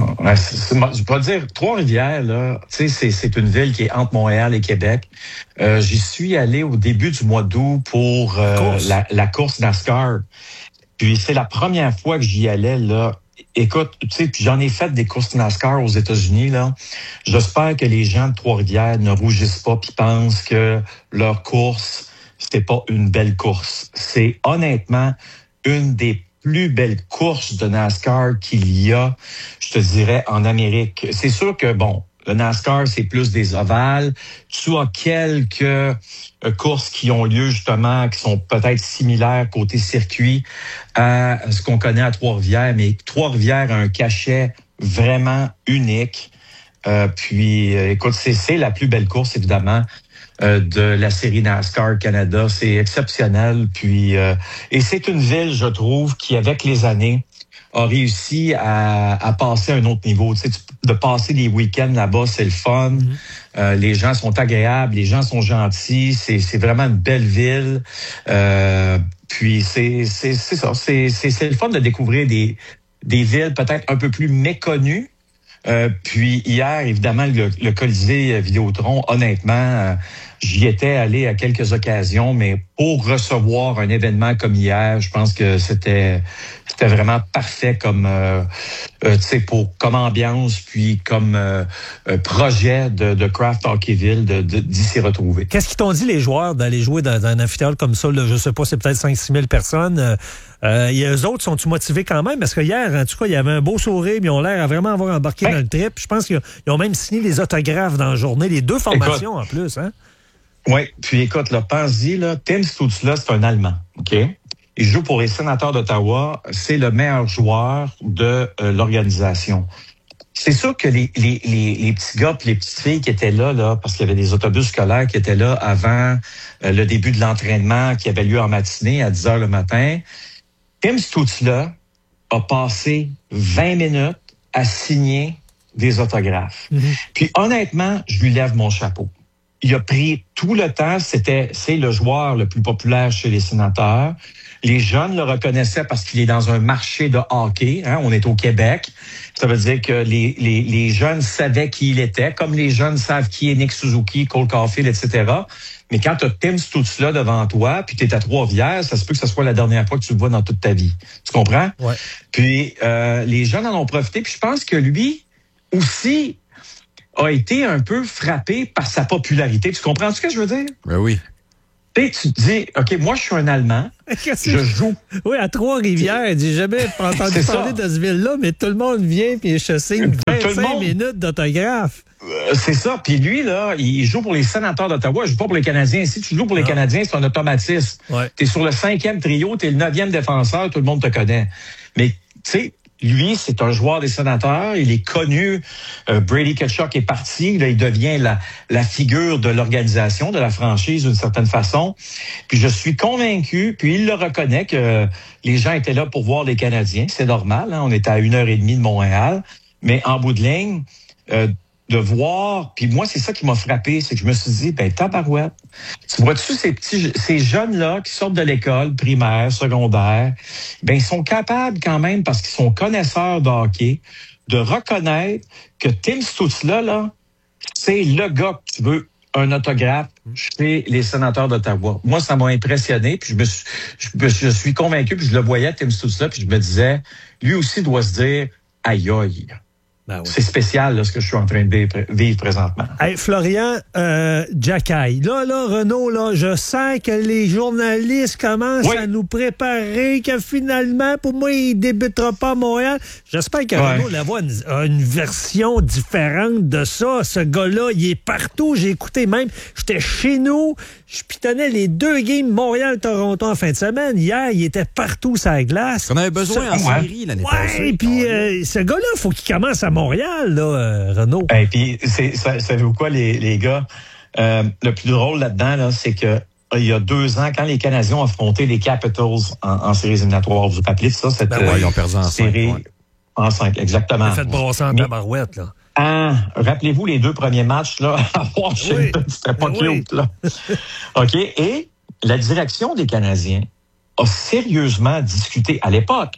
Je peux dire, Trois-Rivières, là, c'est une ville qui est entre Montréal et Québec. J'y suis allé au début du mois d'août pour la course NASCAR. Puis c'est la première fois que j'y allais, là. Écoute, tu sais, puis j'en ai fait des courses NASCAR aux États-Unis, là. J'espère que les gens de Trois-Rivières ne rougissent pas puis pensent que leur course, c'était pas une belle course. C'est honnêtement une des plus belles courses de NASCAR qu'il y a, je te dirais, en Amérique. C'est sûr que, bon, le NASCAR, c'est plus des ovales. Tu as quelques courses qui ont lieu, justement, qui sont peut-être similaires côté circuit à ce qu'on connaît à Trois-Rivières. Mais Trois-Rivières a un cachet vraiment unique. Écoute, c'est la plus belle course, évidemment, de la série NASCAR Canada. C'est exceptionnel. Et c'est une ville, je trouve, qui, avec les années, a réussi à passer à un autre niveau. Tu sais, de passer des week-ends là-bas, c'est le fun. Les gens sont agréables, les gens sont gentils. C'est vraiment une belle ville. Puis c'est ça. C'est le fun de découvrir des villes peut-être un peu plus méconnues. Puis hier, évidemment, le Colisée Vidéotron, honnêtement, j'y étais allé à quelques occasions, mais pour recevoir un événement comme hier, je pense que c'était vraiment parfait comme comme ambiance, puis comme projet de Craft Hockeyville d'y s'y retrouver. Qu'est-ce qu'ils t'ont dit, les joueurs, d'aller jouer dans un amphithéâtre comme ça? Là, je sais pas, c'est peut-être 5-6 000 personnes. Eux autres, sont-ils motivés quand même? Parce que hier, en tout cas, il y avait un beau sourire, ils ont l'air à vraiment avoir embarqué dans le trip. Je pense qu'ils ont même signé les autographes dans la journée, les 2 formations en plus, hein? Oui, puis écoute, là, pense-y, là, Tim Stutzla, c'est un Allemand, OK? Il joue pour les Sénateurs d'Ottawa. C'est le meilleur joueur de l'organisation. C'est sûr que les petits gars et les petites filles qui étaient là, parce qu'il y avait des autobus scolaires qui étaient là avant le début de l'entraînement qui avait lieu en matinée à 10h le matin, Tim Stutzla a passé 20 minutes à signer des autographes. Puis honnêtement, je lui lève mon chapeau. Il a pris tout le temps. C'est le joueur le plus populaire chez les Sénateurs. Les jeunes le reconnaissaient parce qu'il est dans un marché de hockey. Hein, on est au Québec. Ça veut dire que les jeunes savaient qui il était, comme les jeunes savent qui est Nick Suzuki, Cole Caulfield, etc. Mais quand tu as Tim Stützle devant toi, puis tu es à Trois-Rivières, ça se peut que ce soit la dernière fois que tu le vois dans toute ta vie. Tu comprends? Ouais. Puis les jeunes en ont profité. Puis je pense que lui aussi a été un peu frappé par sa popularité. Tu comprends ce que je veux dire? Ben oui. Tu te dis, OK, moi, je suis un Allemand, je joue. Oui, à Trois-Rivières, j'ai jamais entendu parler de ce ville-là, mais tout le monde vient puis je signe 25 minutes d'autographe. C'est ça. Puis lui, là, il joue pour les Sénateurs d'Ottawa. Il joue pas pour les Canadiens. Si tu joues pour les Canadiens, c'est un automatisme. Ouais. T'es sur le 5e trio, t'es le 9e défenseur, tout le monde te connaît. Mais, tu sais, lui, c'est un joueur des Sénateurs. Il est connu. Brady Tkachuk est parti. Là, il devient la figure de l'organisation, de la franchise, d'une certaine façon. Puis je suis convaincu, puis il le reconnaît, que les gens étaient là pour voir les Canadiens. C'est normal. Hein? On était à 1h30 de Montréal. Mais en bout de ligne, de voir, puis moi, c'est ça qui m'a frappé, c'est que je me suis dit, ben tabarouette, tu vois-tu ces jeunes-là qui sortent de l'école primaire, secondaire, ben ils sont capables quand même, parce qu'ils sont connaisseurs de hockey, de reconnaître que Tim Stützle, là, c'est le gars que tu veux un autographe chez les Sénateurs d'Ottawa. Moi, ça m'a impressionné, puis je suis convaincu, puis je le voyais, Tim Stützle, puis je me disais, lui aussi doit se dire, aïe aïe. Ben oui. C'est spécial, là, ce que je suis en train de vivre présentement. Hey, Florian, Jacky, là, Renaud, là, je sens que les journalistes commencent à nous préparer que finalement, pour moi, il débutera pas à Montréal. J'espère que Renaud a une version différente de ça. Ce gars-là, il est partout. J'ai écouté même, j'étais chez nous, je pitonnais les 2 games Montréal-Toronto en fin de semaine. Hier, il était partout sur la glace. On avait besoin en série l'année passée. Et puis, ce gars-là, il faut qu'il commence à Montréal, là, Renaud. Et puis, savez-vous quoi, les gars? Le plus drôle là-dedans, là, c'est que il y a 2 ans, quand les Canadiens ont affronté les Capitals en séries éliminatoires, vous vous rappelez de ça? Cette ils ont perdu en série 5, en 5, exactement. Ils ont fait brasser en tabarouette, là. Rappelez-vous les 2 premiers matchs là, à Washington, c'était pas cute, là. OK, et la direction des Canadiens a sérieusement discuté à l'époque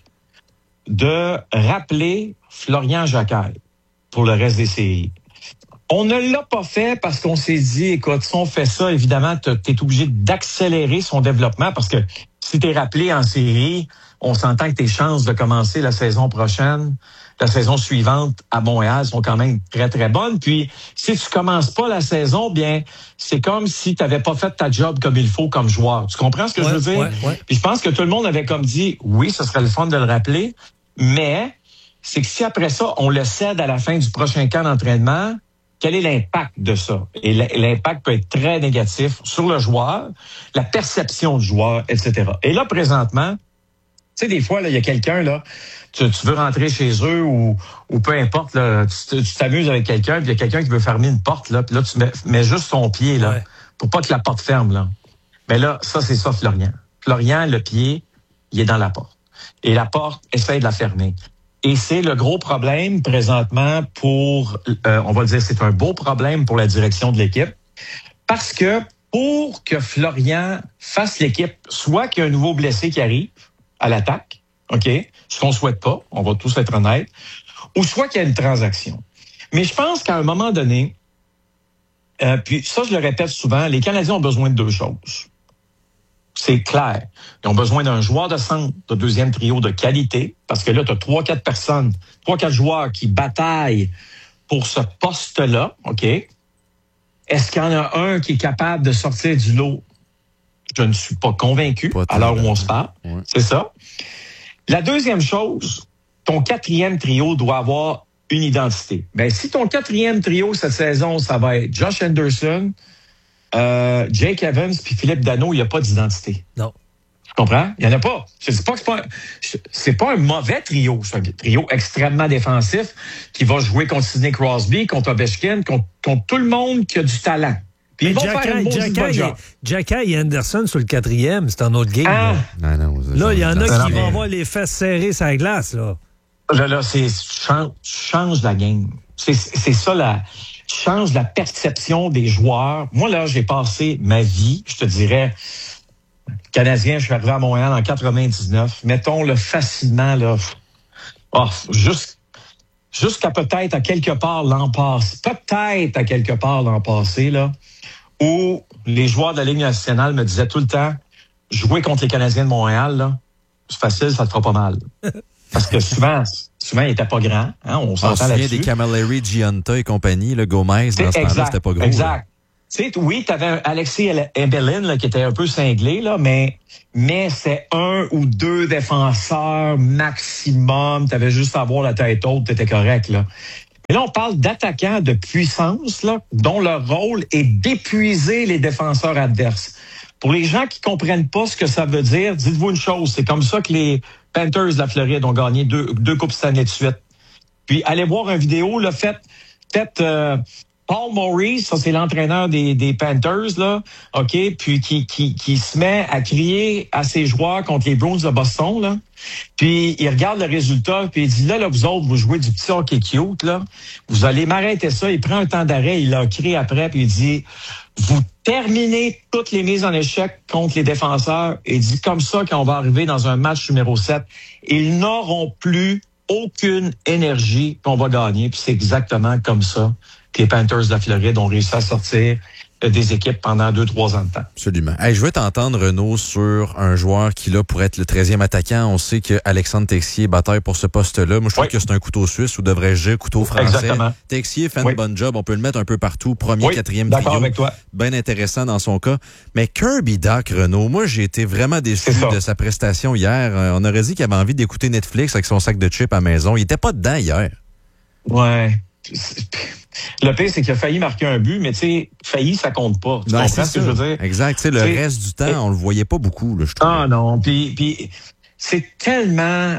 de rappeler Florian Jacquet pour le reste des séries. On ne l'a pas fait parce qu'on s'est dit, écoute, si on fait ça, évidemment, t'es obligé d'accélérer son développement parce que si t'es rappelé en série, on s'entend que tes chances de commencer la saison prochaine, la saison suivante à Montréal sont quand même très, très bonnes. Puis, si tu commences pas la saison, bien, c'est comme si tu n'avais pas fait ta job comme il faut comme joueur. Tu comprends ce que je veux dire? Ouais. Puis, je pense que tout le monde avait comme dit, oui, ce serait le fun de le rappeler, mais c'est que si après ça, on le cède à la fin du prochain camp d'entraînement, quel est l'impact de ça? Et l'impact peut être très négatif sur le joueur, la perception du joueur, etc. Et là, présentement, tu sais, des fois, il y a quelqu'un, là, tu veux rentrer chez eux ou peu importe, là, tu t'amuses avec quelqu'un, puis il y a quelqu'un qui veut fermer une porte, là, puis là, tu mets juste ton pied, là, pour pas que la porte ferme, là. Mais là, ça, c'est ça, Florian. Florian, le pied, il est dans la porte. Et la porte, essaie de la fermer. Et c'est le gros problème présentement pour, on va dire, c'est un beau problème pour la direction de l'équipe. Parce que pour que Florian fasse l'équipe, soit qu'il y a un nouveau blessé qui arrive à l'attaque, OK, ce qu'on souhaite pas, on va tous être honnêtes, ou soit qu'il y a une transaction. Mais je pense qu'à un moment donné, puis ça, je le répète souvent, les Canadiens ont besoin de 2 choses. C'est clair. Ils ont besoin d'un joueur de centre, de 2e trio de qualité, parce que là, tu as 3-4 personnes, 3-4 joueurs qui bataillent pour ce poste-là, OK? Est-ce qu'il y en a un qui est capable de sortir du lot? Je ne suis pas convaincu, à l'heure où on se parle. Ouais. C'est ça. La deuxième chose, ton 4e trio doit avoir une identité. Ben, si ton 4e trio cette saison, ça va être Josh Anderson, Jake Evans puis Philippe Danault, il n'y a pas d'identité. Non. Tu comprends? Il n'y en a pas. Je ne dis pas que c'est pas un mauvais trio. C'est un trio extrêmement défensif qui va jouer contre Sidney Crosby, contre Ovechkin, contre tout le monde qui a du talent. Puis ils vont faire une bonne job. Jacquet et Anderson sur le 4e, c'est un autre game. Là, il y en a qui vont avoir les fesses serrées sur la glace. Là, change la game. C'est ça, change la perception des joueurs. Moi, là, j'ai passé ma vie, je te dirais, Canadien, je suis arrivé à Montréal en 99. Mettons-le facilement, là. Jusqu'à peut-être à quelque part l'an passé, là, où les joueurs de la Ligue nationale me disaient tout le temps, jouer contre les Canadiens de Montréal, là, c'est facile, ça te fera pas mal. Parce que souvent, il était pas grand. Hein, on s'entend là-dessus. Des Camilleri, Giunta et compagnie, le Gomez, dans ce temps-là, c'était pas gros. Exact. Oui, tu avais Alexis Eberlin là, qui était un peu cinglé, là, mais c'est 1 ou 2 défenseurs maximum. Tu avais juste à avoir la tête haute, tu étais correct. Là. Mais là, on parle d'attaquants de puissance, là, dont leur rôle est d'épuiser les défenseurs adverses. Pour les gens qui comprennent pas ce que ça veut dire, dites-vous une chose, c'est comme ça que les Panthers de la Floride ont gagné deux Coupes Stanley de suite. Puis allez voir une vidéo, là, faites Paul Maurice, ça c'est l'entraîneur des Panthers, là, OK, puis qui se met à crier à ses joueurs contre les Bruins de Boston, là. Puis il regarde le résultat, puis il dit, là, vous autres, vous jouez du petit hockey cute, là. Vous allez m'arrêter ça. Il prend un temps d'arrêt, il a crié après, puis il dit, vous terminez toutes les mises en échec contre les défenseurs. Et il dit, comme ça, quand on va arriver dans un match numéro 7, ils n'auront plus aucune énergie, puis on va gagner. Puis c'est exactement comme ça que les Panthers de la Floride ont réussi à sortir des équipes pendant 2-3 ans de temps. Absolument. Hey, je veux t'entendre, Renaud, sur un joueur qui, là, pourrait être le 13e attaquant. On sait que Alexandre Texier bataille pour ce poste-là. Moi, je trouve que c'est un couteau suisse, ou devrais-je dire couteau français. Exactement. Texier fait un bon job. On peut le mettre un peu partout. Premier, quatrième trio. D'accord avec toi. Bien intéressant dans son cas. Mais Kirby Dach, Renaud, moi, j'ai été vraiment déçu de sa prestation hier. On aurait dit qu'il avait envie d'écouter Netflix avec son sac de chips à la maison. Il était pas dedans hier. Ouais. Le pire, c'est qu'il a failli marquer un but, mais tu sais, failli, ça compte pas. Tu comprends ce que je veux dire? Exact. Le reste du temps, on le voyait pas beaucoup, là, je trouve. Ah non, puis c'est tellement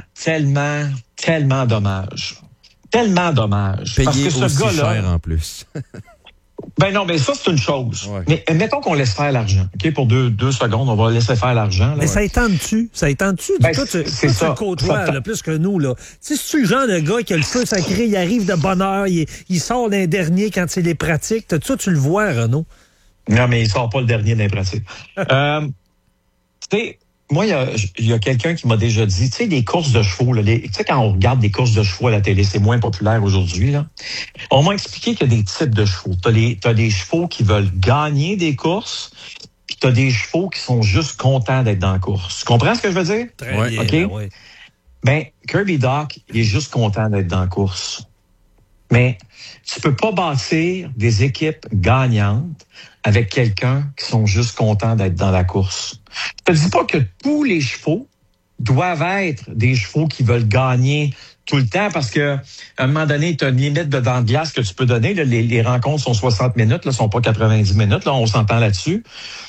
dommage. Tellement dommage. Payé parce que ce aussi gars-là, cher en plus. Ben non, mais ça, c'est une chose. Ouais. Mais mettons qu'on laisse faire l'argent. OK, pour deux secondes, on va laisser faire l'argent. Là, mais ça étend-tu? Ça étend-tu? Ben, toi, tu ça. le côtoies, là, plus que nous. Là. C'est-tu le genre de gars qui a le feu sacré, il arrive de bonne heure, il sort d'un dernier quand c'est les pratiques. Ça, tu le vois, Renaud? Non, mais il sort pas le dernier des pratiques. Tu sais, moi, il y a quelqu'un qui m'a déjà dit, tu sais, des courses de chevaux, là, tu sais, quand on regarde des courses de chevaux à la télé, c'est moins populaire aujourd'hui, là. On m'a expliqué qu'il y a des types de chevaux. T'as des chevaux qui veulent gagner des courses, puis t'as des chevaux qui sont juste contents d'être dans la course. Tu comprends ce que je veux dire? Très bien, okay? Oui. Ben, Kirby Dach, il est juste content d'être dans la course. Mais tu peux pas bâtir des équipes gagnantes avec quelqu'un qui sont juste contents d'être dans la course. Je te dis pas que tous les chevaux doivent être des chevaux qui veulent gagner tout le temps parce que à un moment donné, tu as une limite de temps de glace que tu peux donner. Là, les rencontres sont 60 minutes, là, sont pas 90 minutes, là, on s'entend là-dessus.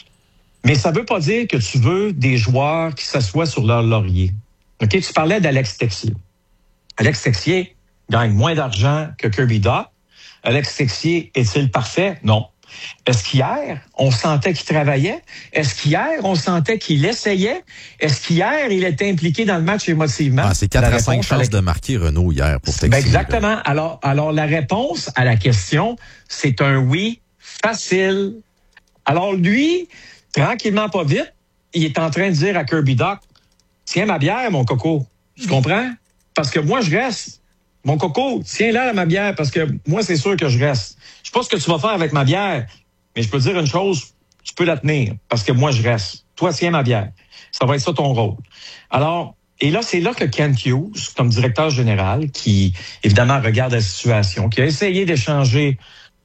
Mais ça veut pas dire que tu veux des joueurs qui s'assoient sur leur laurier. OK, tu parlais d'Alex Texier. Alex Texier gagne moins d'argent que Kirby Dach. Alex Texier est-il parfait? Non. Est-ce qu'hier, on sentait qu'il travaillait? Est-ce qu'hier, on sentait qu'il essayait? Est-ce qu'hier, il était impliqué dans le match émotivement? Ah, c'est 4 à 5 chances de marquer Renaud hier pour Texier. Ben exactement. Alors, la réponse à la question, c'est un oui facile. Alors, lui, tranquillement, pas vite, il est en train de dire à Kirby Dach, tiens ma bière, mon coco. Tu comprends? Parce que moi, je reste. Mon coco, tiens-la ma bière, parce que moi, c'est sûr que je reste. Je sais pas ce que tu vas faire avec ma bière, mais je peux te dire une chose, tu peux la tenir, parce que moi, je reste. Toi, tiens ma bière. Ça va être ça ton rôle. Alors, et là, c'est là que Kent Hughes, comme directeur général, qui, évidemment, regarde la situation, qui a essayé d'échanger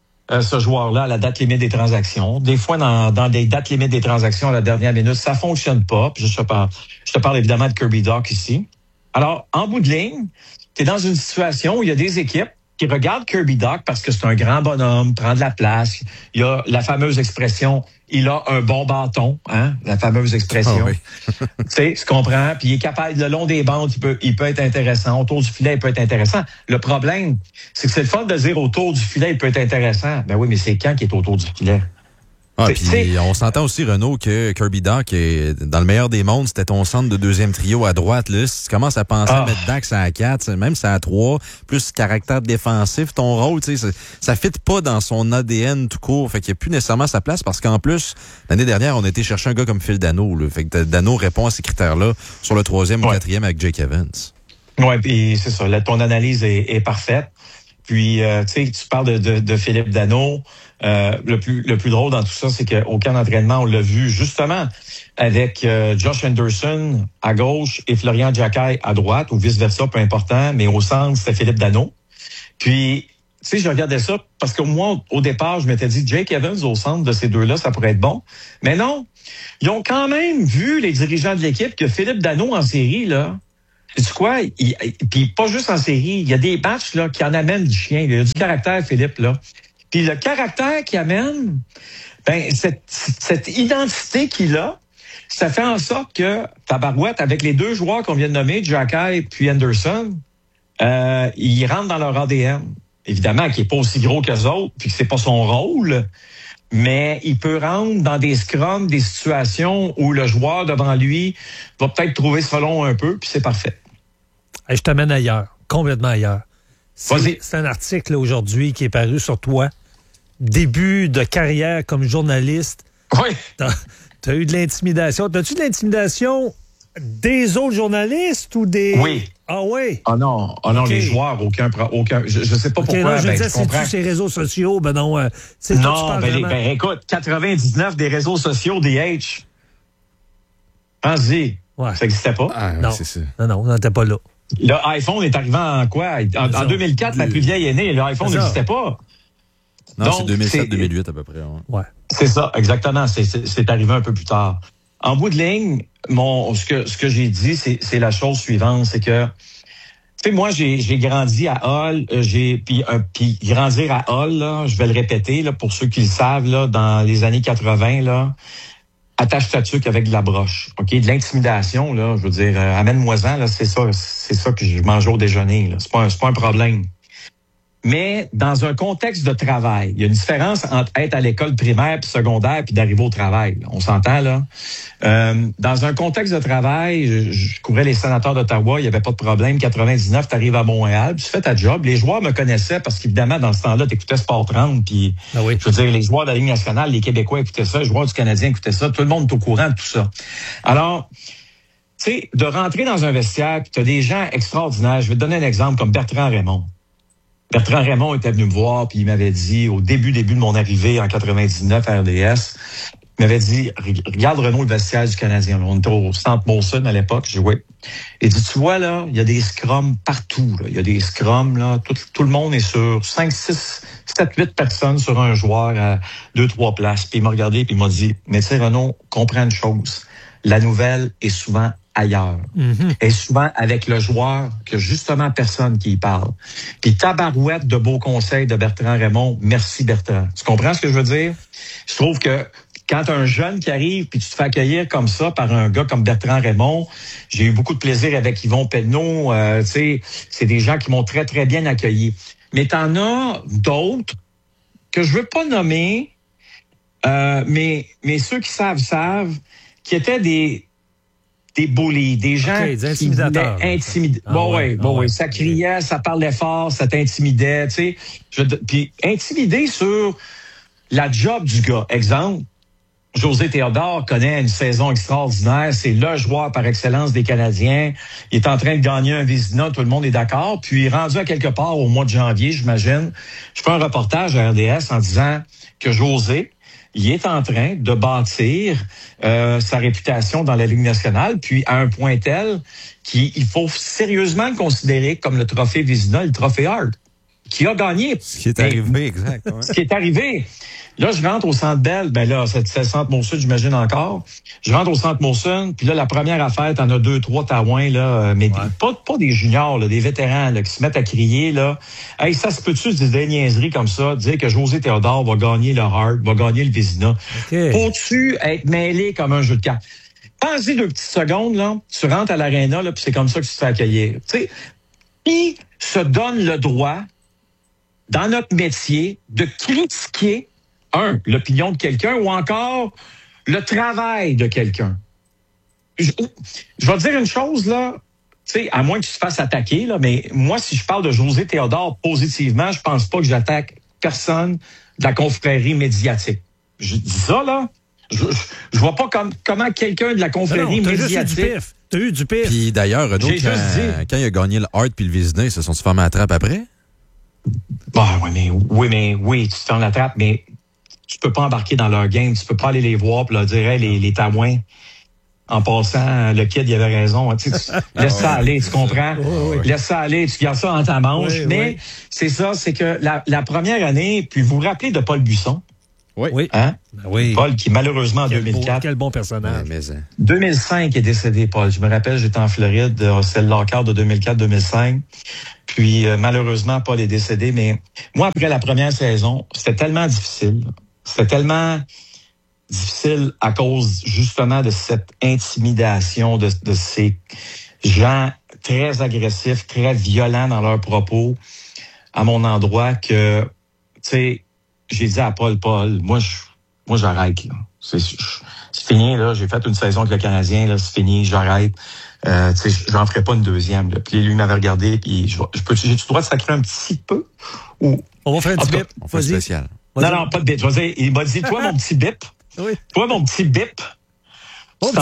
ce joueur-là à la date limite des transactions. Des fois, dans des dates limites des transactions à la dernière minute, ça fonctionne pas. Puis je te parle évidemment de Kirby Dach ici. Alors, en bout de ligne, tu es dans une situation où il y a des équipes qui regardent Kirby Dach parce que c'est un grand bonhomme, prend de la place. Il y a la fameuse expression « il a un bon bâton hein, », la fameuse expression. Oh oui. Tu sais, tu comprends? Puis il est capable, le long des bandes, il peut être intéressant. Autour du filet, il peut être intéressant. Le problème, c'est que c'est le fun de dire autour du filet, il peut être intéressant. Ben oui, mais c'est quand qu'il est autour du filet? Puis on s'entend aussi, Renaud, que Kirby Dach, dans le meilleur des mondes, c'était ton centre de deuxième trio à droite. Là. Si tu commences à penser à mettre Dach à 4, même si à 3, plus caractère défensif, ton rôle, ça fit pas dans son ADN tout court. Fait qu'il n'y a plus nécessairement sa place parce qu'en plus, l'année dernière, on a été chercher un gars comme Phil Danault. Là. Fait que Danault répond à ces critères-là sur le 3e ou 4e avec Jake Evans. Oui, puis c'est ça. Là, ton analyse est parfaite. Puis, tu parles de Philippe Danault. Le plus drôle dans tout ça, c'est qu'au camp d'entraînement, on l'a vu justement avec Josh Anderson à gauche et Florian Jacquet à droite, ou vice-versa, peu important, mais au centre, c'était Philippe Danault. Puis, tu sais, je regardais ça parce que moi, au départ, je m'étais dit Jake Evans au centre de ces deux-là, ça pourrait être bon. Mais non, ils ont quand même vu, les dirigeants de l'équipe, que Philippe Danault en série, là, sais-tu quoi? Puis pas juste en série, il y a des matchs là qui en amènent du chien. Il y a du caractère, Philippe, là. Puis le caractère qu'il amène, cette identité qu'il a, ça fait en sorte que tabarouette, avec les deux joueurs qu'on vient de nommer, Jacquet puis Anderson, ils rentrent dans leur ADN. Évidemment, qui est pas aussi gros qu'eux autres, puis que c'est pas son rôle, mais il peut rentrer dans des scrums, des situations où le joueur devant lui va peut-être trouver ça long un peu, puis c'est parfait. Hey, je t'amène ailleurs, complètement ailleurs. C'est un article aujourd'hui qui est paru sur toi. Début de carrière comme journaliste. Oui. T'as eu de l'intimidation. T'as-tu de l'intimidation des autres journalistes ou des... Oui. Ah oui? Ah non, okay. Les joueurs, aucun. Je sais pas pourquoi. Là, je disais, c'est-tu ces réseaux sociaux? Ben non, c'est non, écoute, 99 des réseaux sociaux, DH. Pense-y. Ouais. Ça n'existait pas. Ah, non. C'est ça. Non, on n'était pas là. L'iPhone est arrivé en quoi? En 2004, la plus vieille est née. L'iPhone n'existait pas. Non, donc, c'est 2007-2008 à peu près. Ouais. C'est ça, exactement. C'est arrivé un peu plus tard. En bout de ligne, ce que j'ai dit, c'est la chose suivante, c'est que, tu sais, moi, j'ai grandi à Hull, puis grandir à Hull, là, je vais le répéter, là, pour ceux qui le savent, là, dans les années 80, là, attache ta tuque avec de la broche, OK? De l'intimidation, là, je veux dire, amène-moi-en, là, c'est ça que je mange au déjeuner, là. C'est pas un problème. Mais dans un contexte de travail, il y a une différence entre être à l'école primaire puis secondaire puis d'arriver au travail. Là. On s'entend, là? Dans un contexte de travail, je couvrais les sénateurs d'Ottawa, il n'y avait pas de problème. 99, tu arrives à Montréal, puis tu fais ta job. Les joueurs me connaissaient parce qu'évidemment, dans ce temps-là, tu écoutais Sport 30, puis je veux dire, les joueurs de la Ligue nationale, les Québécois écoutaient ça, les joueurs du Canadien écoutaient ça, tout le monde est au courant de tout ça. Alors, tu sais, de rentrer dans un vestiaire, puis tu as des gens extraordinaires. Je vais te donner un exemple comme Bertrand Raymond. Bertrand Raymond était venu me voir, puis il m'avait dit, au début de mon arrivée en 99 à RDS, il m'avait dit, regarde Renaud, le vestiaire du Canadien. On était au centre Molson à l'époque, j'ai joué. Il dit, tu vois, là, il y a des scrums partout. Là. Il y a des scrums, là. Tout le monde est sur 5, 6, 7, 8 personnes sur un joueur à 2, 3 places. Puis il m'a regardé, puis il m'a dit, mais tu sais, Renaud, comprends une chose. La nouvelle est souvent ailleurs. Mm-hmm. Et souvent avec le joueur que justement personne qui y parle. Puis tabarouette de beaux conseils de Bertrand Raymond. Merci Bertrand. Tu comprends ce que je veux dire? Je trouve que quand un jeune qui arrive puis tu te fais accueillir comme ça par un gars comme Bertrand Raymond, j'ai eu beaucoup de plaisir avec Yvon Penneau. Tu sais, c'est des gens qui m'ont très, très bien accueilli. Mais t'en as d'autres que je veux pas nommer, mais ceux qui savent, qui étaient des bullies, des gens qui voulaient intimider. Oui, ça criait, ça parlait fort, ça t'intimidait, tu sais. Puis intimider sur la job du gars. Exemple, José Théodore connaît une saison extraordinaire. C'est le joueur par excellence des Canadiens. Il est en train de gagner un Vézina, tout le monde est d'accord. Puis rendu à quelque part au mois de janvier, j'imagine, je fais un reportage à RDS en disant que José, il est en train de bâtir sa réputation dans la Ligue nationale, puis à un point tel qu'il faut sérieusement le considérer comme le trophée Vézina, le trophée Hart, qui a gagné. Ce qui est arrivé, exact. Ouais. Ce qui est arrivé. Là, je rentre au Centre Bell. Ben là, c'est le Centre Molson, j'imagine encore. Je rentre au Centre Molson, puis là, la première affaire, t'en as 2, 3 taouins, là, mais pas des juniors, là, des vétérans, là, qui se mettent à crier, là. Hey, ça se peut-tu dire des niaiseries comme ça, dire que José Théodore va gagner le Hart, va gagner le Vézina? Okay. Faut-tu être mêlé comme un jeu de cartes? Pensez 2 petites secondes, là, tu rentres à l'aréna, là, puis c'est comme ça que tu te fais accueillir. Tu sais, qui se donne le droit, dans notre métier, de critiquer l'opinion de quelqu'un ou encore le travail de quelqu'un. Je vais te dire une chose, là, tu sais, à moins que tu te fasses attaquer, là, mais moi, si je parle de José Théodore positivement, je pense pas que j'attaque personne de la confrérie médiatique. Je dis ça, là, je vois pas comment quelqu'un de la confrérie médiatique... T'as eu du pif. Puis d'ailleurs, Renaud, quand il a gagné le Hart puis le Vézina, ils se sont fermés à la trappe après? Oui, tu te fermes la trappe, mais tu peux pas embarquer dans leur game. Tu peux pas aller les voir et leur dire, hey, les Taouins, en passant, le kid, il avait raison. Laisse ça aller, tu comprends? Laisse ça aller, tu gardes ça dans ta manche. Mais c'est ça, c'est que la première année, puis vous vous rappelez de Paul Buisson? Oui. Hein? Oui. Paul, qui malheureusement en 2004. Quel bon personnage. 2005 est décédé, Paul. Je me rappelle, j'étais en Floride, c'est le lockout de 2004-2005. Puis malheureusement, Paul est décédé. Mais moi, après la première saison, c'était tellement difficile. C'était tellement difficile à cause justement de cette intimidation de ces gens très agressifs, très violents dans leurs propos à mon endroit que, tu sais, j'ai dit à Paul, moi j'arrête, là. C'est fini, là. J'ai fait une saison avec le Canadien, là. C'est fini, j'arrête. Tu sais, j'en ferai pas une deuxième, là. Puis lui, il m'avait regardé, puis j'ai-tu le droit de sacrer un petit peu? Ou... On va faire un petit bip. On fait un spécial. Non, pas de bip. Je veux dire, il m'a dit, toi, mon petit bip. Oui. Toi, mon petit bip. Mon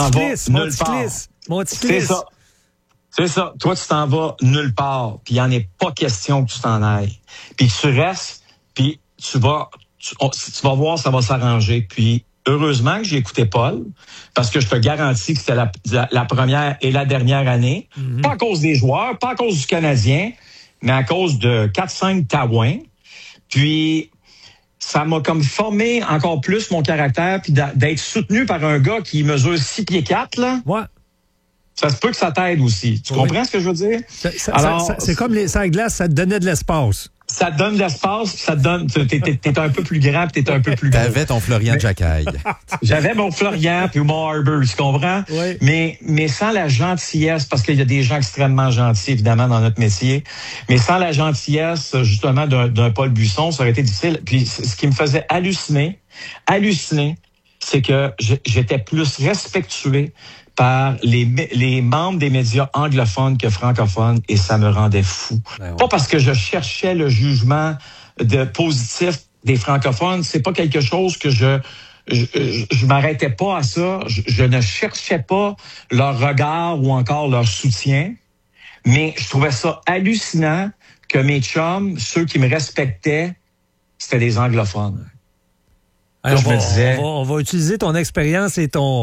petit glisse. C'est ça. Toi, tu t'en vas nulle part. Puis il n'y en est pas question que tu t'en ailles. Puis tu restes, puis tu vas voir, ça va s'arranger. Puis, heureusement que j'ai écouté Paul, parce que je te garantis que c'était la première et la dernière année. Mm-hmm. Pas à cause des joueurs, pas à cause du Canadien, mais à cause de 4-5 Taouins. Puis, ça m'a comme formé encore plus mon caractère, puis d'être soutenu par un gars qui mesure 6 pieds 4, là. Ouais. Ça se peut que ça t'aide aussi. Tu comprends ce que je veux dire? Alors, c'est comme les sacs glaces, ça te donnait de l'espace. Ça te donne de l'espace, ça te donne... T'es un peu plus grand, puis t'es un peu plus gros. T'avais ton Florian Jacquaille. J'avais mon Florian, puis mon Harbour, tu comprends? Oui. Mais sans la gentillesse, parce qu'il y a des gens extrêmement gentils, évidemment, dans notre métier, mais sans la gentillesse, justement, d'un Paul Buisson, ça aurait été difficile. Puis ce qui me faisait halluciner, c'est que j'étais plus respectué par les membres des médias anglophones que francophones, et ça me rendait fou. Pas parce que je cherchais le jugement positif des francophones, c'est pas quelque chose que je m'arrêtais pas à ça, je ne cherchais pas leur regard ou encore leur soutien, mais je trouvais ça hallucinant que mes chums, ceux qui me respectaient, c'était des anglophones. Alors, on va utiliser ton expérience et ton...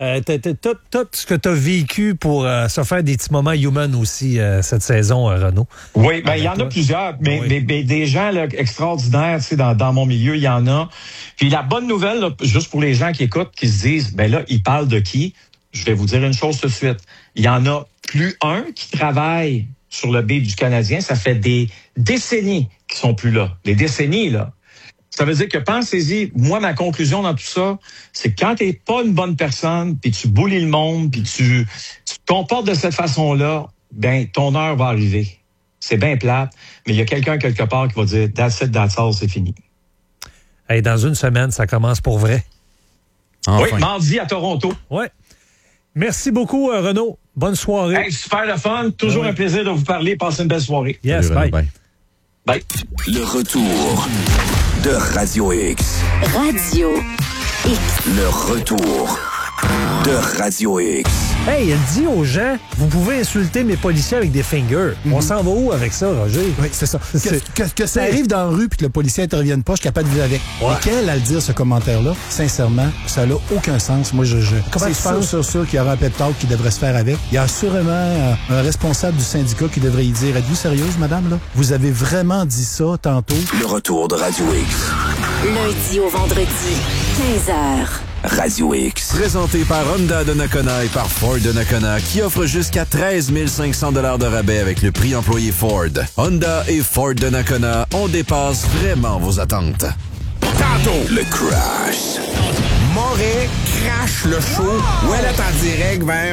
tout ce que tu as vécu pour se faire des petits moments human aussi cette saison, Renaud. Oui, il y en a plusieurs, mais des gens là, extraordinaires, tu sais, dans mon milieu, il y en a. Puis la bonne nouvelle, là, juste pour les gens qui écoutent, qui se disent, là, ils parlent de qui? Je vais vous dire une chose tout de suite. Il y en a plus un qui travaille sur le beat du Canadien. Ça fait des décennies qu'ils sont plus là. Des décennies, là. Ça veut dire que, pensez-y, moi, ma conclusion dans tout ça, c'est que quand t'es pas une bonne personne, puis tu bullies le monde, puis tu te comportes de cette façon-là, ton heure va arriver. C'est bien plate, mais il y a quelqu'un quelque part qui va dire « That's it, that's all, c'est fini ». Hey, dans une semaine, ça commence pour vrai. Enfin. Oui, mardi à Toronto. Oui. Merci beaucoup, Renaud. Bonne soirée. Hey, super le fun. Toujours un plaisir de vous parler. Passez une belle soirée. Yes, salut, bye. Bye. Le retour de Radio X. Radio X. Le retour de Radio X. Hey, elle dit aux gens, vous pouvez insulter mes policiers avec des fingers. On s'en va où avec ça, Roger? Oui, c'est ça. Que ça arrive dans la rue puis que le policier intervienne pas, je suis capable de vivre avec. Ouais. Et qu'elle, à le dire, ce commentaire-là, sincèrement, ça n'a aucun sens. Moi, c'est sûr qu'il y aura un pep talk qui devrait se faire avec. Il y a sûrement un responsable du syndicat qui devrait y dire, êtes-vous sérieuse, madame, là? Vous avez vraiment dit ça tantôt? Le retour de Radio X. Lundi au vendredi, 15h. Radio X. Présenté par Honda de Nakona et par Ford de Nakona, qui offre jusqu'à 13 500 $ de rabais avec le prix employé Ford. Honda et Ford de Nakona, on dépasse vraiment vos attentes. Tantôt, le crash. Moret crash le show. Où elle est en direct vers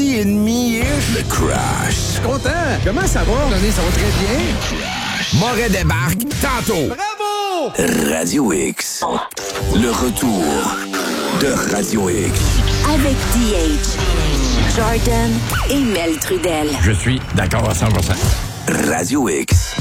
12h30. Le crash. Content. Comment ça va? Ça va très bien. Moret débarque tantôt. Bravo! Radio X. Le retour de Radio X. Avec DH, Jordan et Mel Trudel. Je suis d'accord à 100%. Radio X.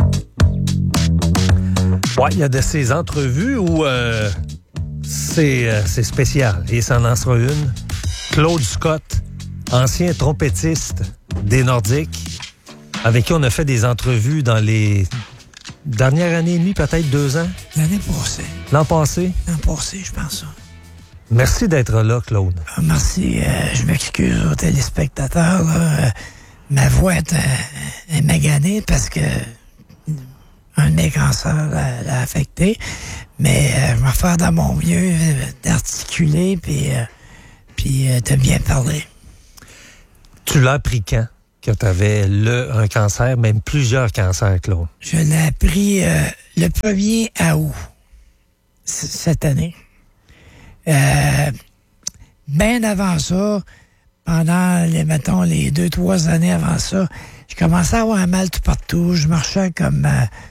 Ouais, il y a de ces entrevues où c'est spécial. Et ça en sera une. Claude Scott, ancien trompettiste des Nordiques, avec qui on a fait des entrevues dans les dernières années et demie, peut-être 2 ans. L'année passée. L'an passé? L'an passé, je pense. Merci d'être là, Claude. Merci. Je m'excuse aux téléspectateurs. Là. Ma voix est maganée parce que un de mes cancers l'a affecté. Mais je vais faire de mon mieux d'articuler puis de bien parler. Tu l'as appris quand? Que tu avais un cancer, même plusieurs cancers, Claude? Je l'ai appris le 1er août cette année. Bien avant ça, pendant les 2-3 années avant ça, je commençais à avoir mal tout partout. Je marchais comme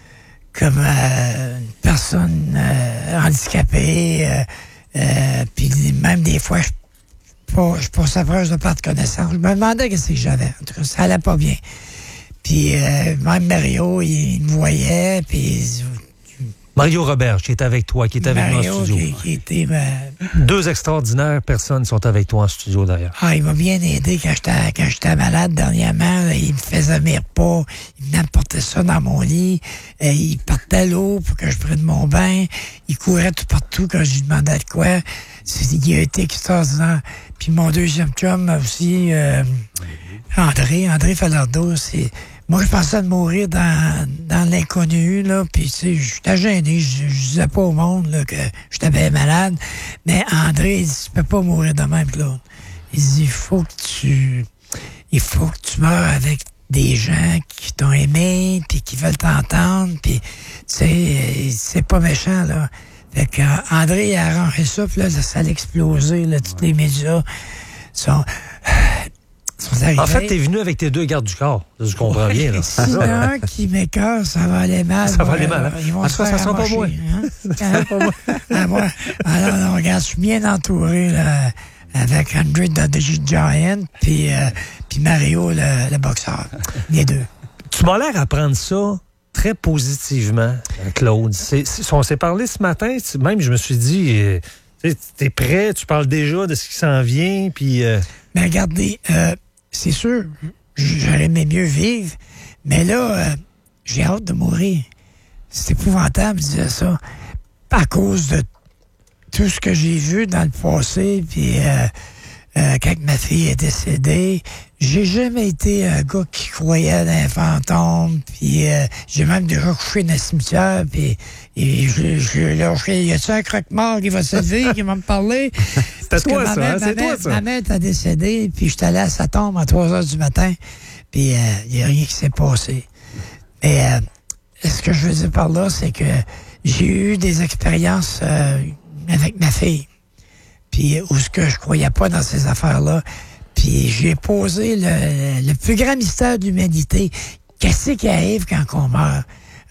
une personne handicapée. Puis même des fois, je passais proche de perte de connaissance. Je me demandais qu'est-ce que j'avais. En tout cas, ça allait pas bien. Puis même Mario, il me voyait, puis... Mario Robert, qui est avec toi, qui est avec nous en studio. Qui était... 2 extraordinaires personnes sont avec toi en studio, d'ailleurs. Ah, il m'a bien aidé quand j'étais malade dernièrement. Là, il me faisait mes repas. Il venait me porter ça dans mon lit. Il partait l'eau pour que je prenne mon bain. Il courait tout partout quand je lui demandais de quoi. Il a été extraordinaire. Puis mon deuxième chum aussi, André Falardeau, moi, je pensais de mourir dans l'inconnu, là, puis tu sais, j'étais gêné, je disais pas au monde là, que j'étais bien malade, mais André, il dit, tu peux pas mourir de même, Claude. Il dit, il faut que tu meurs avec des gens qui t'ont aimé, puis qui veulent t'entendre, puis tu sais, c'est pas méchant, là. Fait que André a arrangé ça, puis là, ça allait exploser, là, tous les médias sont en fait, t'es venu avec tes 2 gardes du corps. Je comprends bien, là. S'il y en a un qui m'écoeure, ça va aller mal. Ça va aller mal, hein? Ils vont ça sent pas moi. Alors, non, regarde, je suis bien entouré, là, avec André the Giant, puis Mario, le boxeur. Les 2. Tu m'as l'air à prendre ça très positivement, Claude. On s'est parlé ce matin, même je me suis dit, t'es prêt, tu parles déjà de ce qui s'en vient, puis... Mais regardez, c'est sûr, j'aurais aimé mieux vivre, mais là, j'ai hâte de mourir. C'est épouvantable de dire ça. À cause de tout ce que j'ai vu dans le passé, puis quand ma fille est décédée, j'ai jamais été un gars qui croyait dans les fantômes, puis j'ai même déjà couché dans le cimetière, puis je lâché, y a-tu un croque-mort qui va se lever, qui va me parler? C'est toi, ça, c'est toi, ça. Ma mère était décédée, puis j'étais allé à sa tombe à 3 heures du matin, puis il n'y a rien qui s'est passé. Mais ce que je veux dire par là, c'est que j'ai eu des expériences avec ma fille, puis où ce que je croyais pas dans ces affaires-là. Puis j'ai posé le plus grand mystère de l'humanité. Qu'est-ce qui arrive quand on meurt?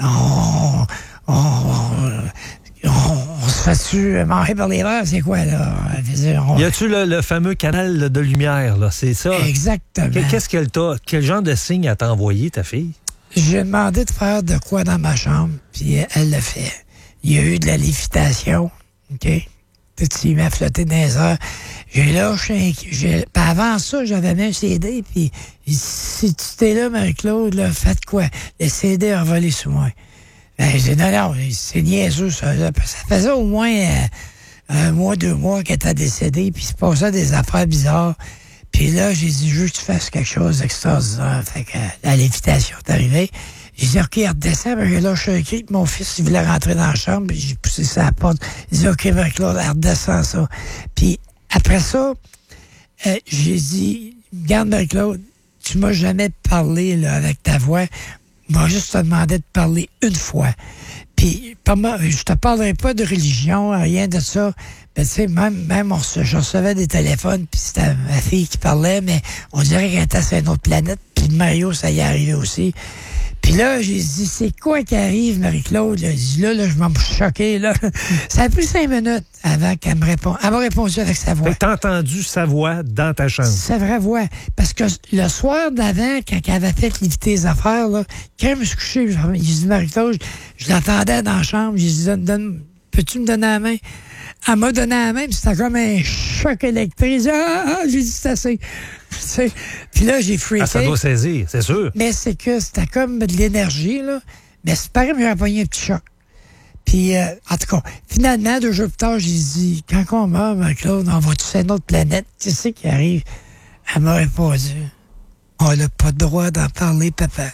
On se fait-tu manger par les verres? C'est quoi, là? Y a-tu le fameux canal de lumière, là? C'est ça? Exactement. Qu'est-ce qu'elle t'a... Quel genre de signe elle t'a envoyé, ta fille? J'ai demandé de faire de quoi dans ma chambre, puis elle l'a fait. Il y a eu de la lévitation, OK? Tout s'y met à flotter dans les airs. J'ai lâché avant ça, j'avais mis un CD, puis si tu t'es là, Marie-Claude, là, faites quoi? Le CD a volé sous moi. Ben, j'ai dit, non, c'est niaiseux, ça. Ça faisait au moins 1 mois, 2 mois qu'elle était décédée, puis il se passait des affaires bizarres. Puis là, j'ai dit, je veux que tu fasses quelque chose d'extraordinaire. Fait que la lévitation est arrivée. J'ai dit, OK, redescends. Ben, j'ai lâché un cri. Mon fils, il voulait rentrer dans la chambre. Puis j'ai poussé ça à la porte. J'ai dit, OK, Marie-Claude, redescends ça. Puis après ça, j'ai dit, regarde, Marie-Claude, tu m'as jamais parlé là, avec ta voix. Moi, juste te demandé de parler une fois. Puis, je te parlerai pas de religion, rien de ça. Ben, tu sais, même je recevais des téléphones, puis c'était ma fille qui parlait, mais on dirait qu'elle était sur une autre planète. Puis Mario, ça y est arrivé aussi. Puis là, j'ai dit, c'est quoi qui arrive, Marie-Claude? J'ai dit, là, je m'en suis choqué, là. Ça a pris 5 minutes avant qu'elle me réponde. Elle m'a répondu avec sa voix. T'as entendu sa voix dans ta chambre? Sa vraie voix. Parce que le soir d'avant, quand elle avait fait l'éviter les affaires, là, quand je me suis couché, j'ai dit, Marie-Claude, je l'entendais dans la chambre. J'ai dit, peux-tu me donner la main? Elle m'a donné la main, puis c'était comme un choc électrique. J'ai dit, c'est assez. Puis là, j'ai freaké. Ça doit saisir, c'est sûr. Mais c'est que c'était comme de l'énergie, là. Mais c'est pareil, j'avais pogné un petit choc. Puis, en tout cas, finalement, 2 jours plus tard, j'ai dit, quand on meurt, Marie-Claude, on va-tu sur une autre planète? Tu sais qui arrive? Elle m'a répondu, on n'a pas le droit d'en parler, papa.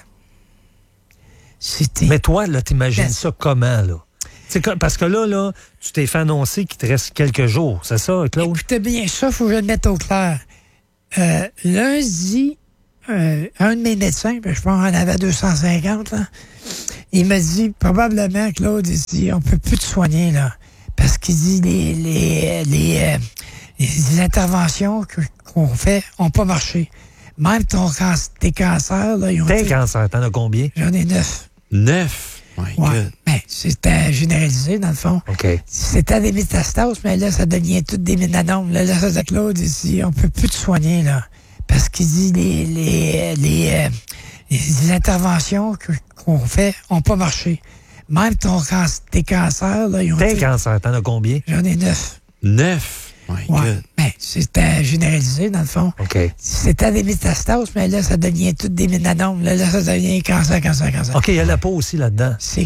Mais toi, là, t'imagines ça comment, là? Parce que là, tu t'es fait annoncer qu'il te reste quelques jours, c'est ça, Claude? Écoutez bien, ça, il faut que je le mette au clair. Lundi, un de mes médecins, je pense qu'on en avait 250, là, il m'a dit, probablement, Claude, il dit, on peut plus te soigner, là. Parce qu'il dit, les interventions qu'on fait n'ont pas marché. Même tes cancers, là, ils ont Tes cancers, t'en as combien? J'en ai 9. 9? Ouais. Ben, c'était généralisé, dans le fond. OK. C'était des métastases, mais là, ça devient tout des ménanomes. Là, ça dit, Claude, ici, on peut plus te soigner, là. Parce qu'il dit, les interventions qu'on fait n'ont pas marché. Même tes cancers, là, ils ont Tes cancers, t'en as combien? J'en ai 9. 9? Ouais. Ben, c'était généralisé, dans le fond. OK. C'était des métastases, mais là, ça devient tout des ménanomes. Là, ça devient cancer. OK, il y a la peau aussi là-dedans.